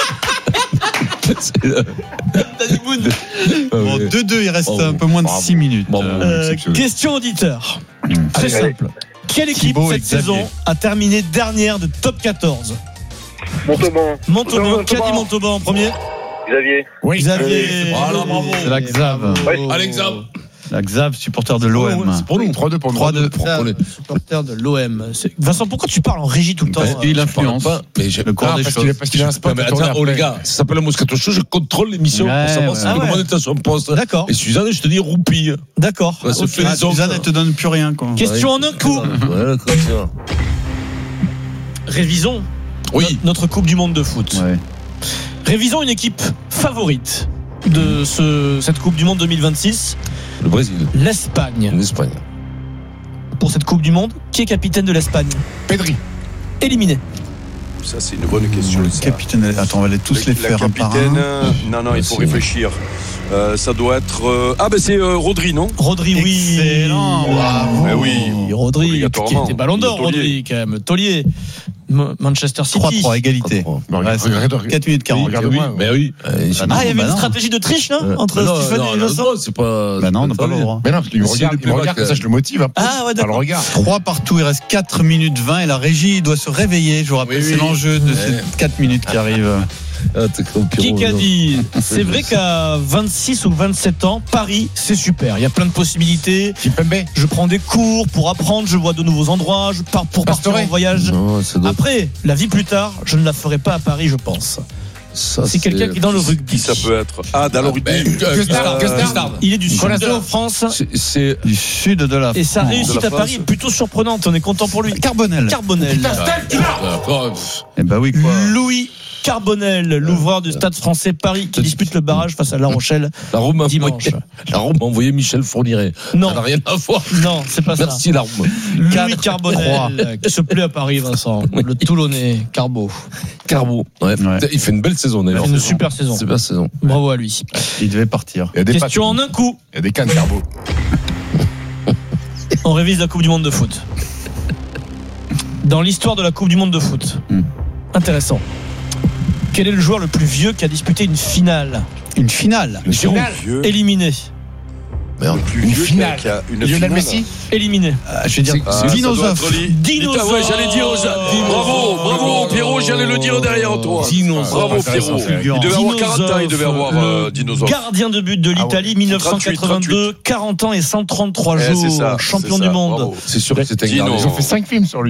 Danny Boone. Bon, deux deux, il reste oh, un peu moins de bravo. six minutes. Bon, euh, question auditeur. Mmh. Très allez, simple. Allez. Quelle équipe Thibaut cette saison a terminé dernière de top quatorze? Montauban. Montauban. Qui a dit Montauban en premier? Xavier. Oui, Xavier. Voilà, bravo. C'est la Xav. Oui. Allez, Xav. La Xav, supporter de l'O M. Oh, c'est pour nous. trois deux pour nous. trois deux pour les supporters de l'O M. Vincent, pourquoi tu parles en régie tout le temps? Parce qu'il influence pas. Mais j'ai le cours des choses. Parce qu'il a un spot. Mais attends, oh les gars, ça s'appelle le Moscato Show. Je contrôle l'émission pour savoir si tout le monde est à son poste. D'accord. Et Suzanne, je te dis roupille. D'accord. Suzanne, elle te donne plus rien. Question en un coup. Révisons. Oui. Notre Coupe du Monde de foot. Révisons une équipe favorite de ce, cette Coupe du Monde deux mille vingt-six. Le Brésil. L'Espagne. L'Espagne. Pour cette Coupe du Monde, qui est capitaine de l'Espagne? Pedri. Éliminé. Ça, c'est une bonne question. Le capitaine. Attends, on va les tous les faire un par un. Non, non, il faut réfléchir. Euh, ça doit être. Euh... Ah, ben c'est euh, Rodri, non? Rodri, oui. Excellent. Bravo. Mais oui. Rodri, qui était ballon d'or, Rodri, quand même. Taulier. Manchester City. trois trois, égalité. quatre minutes quarante. Regarde-moi. Mais oui. Ah, il y avait une stratégie de triche, là, entre Stéphane et Vincent. C'est pas. Bah non, on n'a pas le droit. Mais non, parce qu'il me regarde, il me regarde, comme ça, je le motive. Ah, ouais, d'accord. trois partout, il reste quatre minutes vingt et la régie doit se réveiller. Je vous rappelle, c'est l'enjeu de ces quatre minutes qui arrivent. Ah, qui a dit? C'est vrai qu'à vingt-six ou vingt-sept ans, Paris, c'est super. Il y a plein de possibilités. Je prends des cours pour apprendre, je vois de nouveaux endroits, je pars pour partir en voyage. Non, Après, la vie plus tard, je ne la ferai pas à Paris, je pense. Ça, c'est quelqu'un qui est dans le rugby. Qui ça peut être? Ah, dans le rugby. Il est du sud de la France. C'est du sud de la France. Et sa réussite à Paris est plutôt surprenante. On est content pour lui. Carbonel. Carbonel. Eh ben oui, quoi. Louis Carbonel, l'ouvreur du Stade Français Paris, qui dispute le barrage face à La Rochelle la Rome dimanche. Envoyé, la Rome a envoyé Michel Fourniret. Non. Ça n'a rien à voir. Non, c'est pas Merci, ça. la Rome. Louis Carbonel, qui se plaît à Paris, Vincent. Le Toulonnais, Carbo. Carbo. Ouais. Ouais. Il fait une belle saison d'ailleurs. Une super saison. Super saison. Bravo à lui. Il devait partir. Il y a des Question en un coup. Il y a des cannes Carbo. On révise la Coupe du Monde de foot. Dans l'histoire de la Coupe du Monde de foot. Hmm. Intéressant. Quel est le joueur le plus vieux qui a disputé une finale? Une finale. Une finale. Éliminé. Merde, plus une vieux finale. Qui a une Lionel finale. Messi. Éliminé. Ah, je vais dire Ah, Dinosaure. Dinosaure. Ouais, j'allais dire. Bravo, bravo, Pierrot, j'allais le dire derrière toi. Dinosaure. Bravo, Pierrot. Il devait avoir quarante ans, il devait avoir euh, Dinosaure. Gardien de but de l'Italie, mille neuf cent quatre-vingt-deux, quarante ans et cent trente-trois Eh, jours. c'est ça, champion c'est du ça, monde. bravo. C'est sûr que c'était un Dino. gardien. Ils ont fait cinq films sur lui.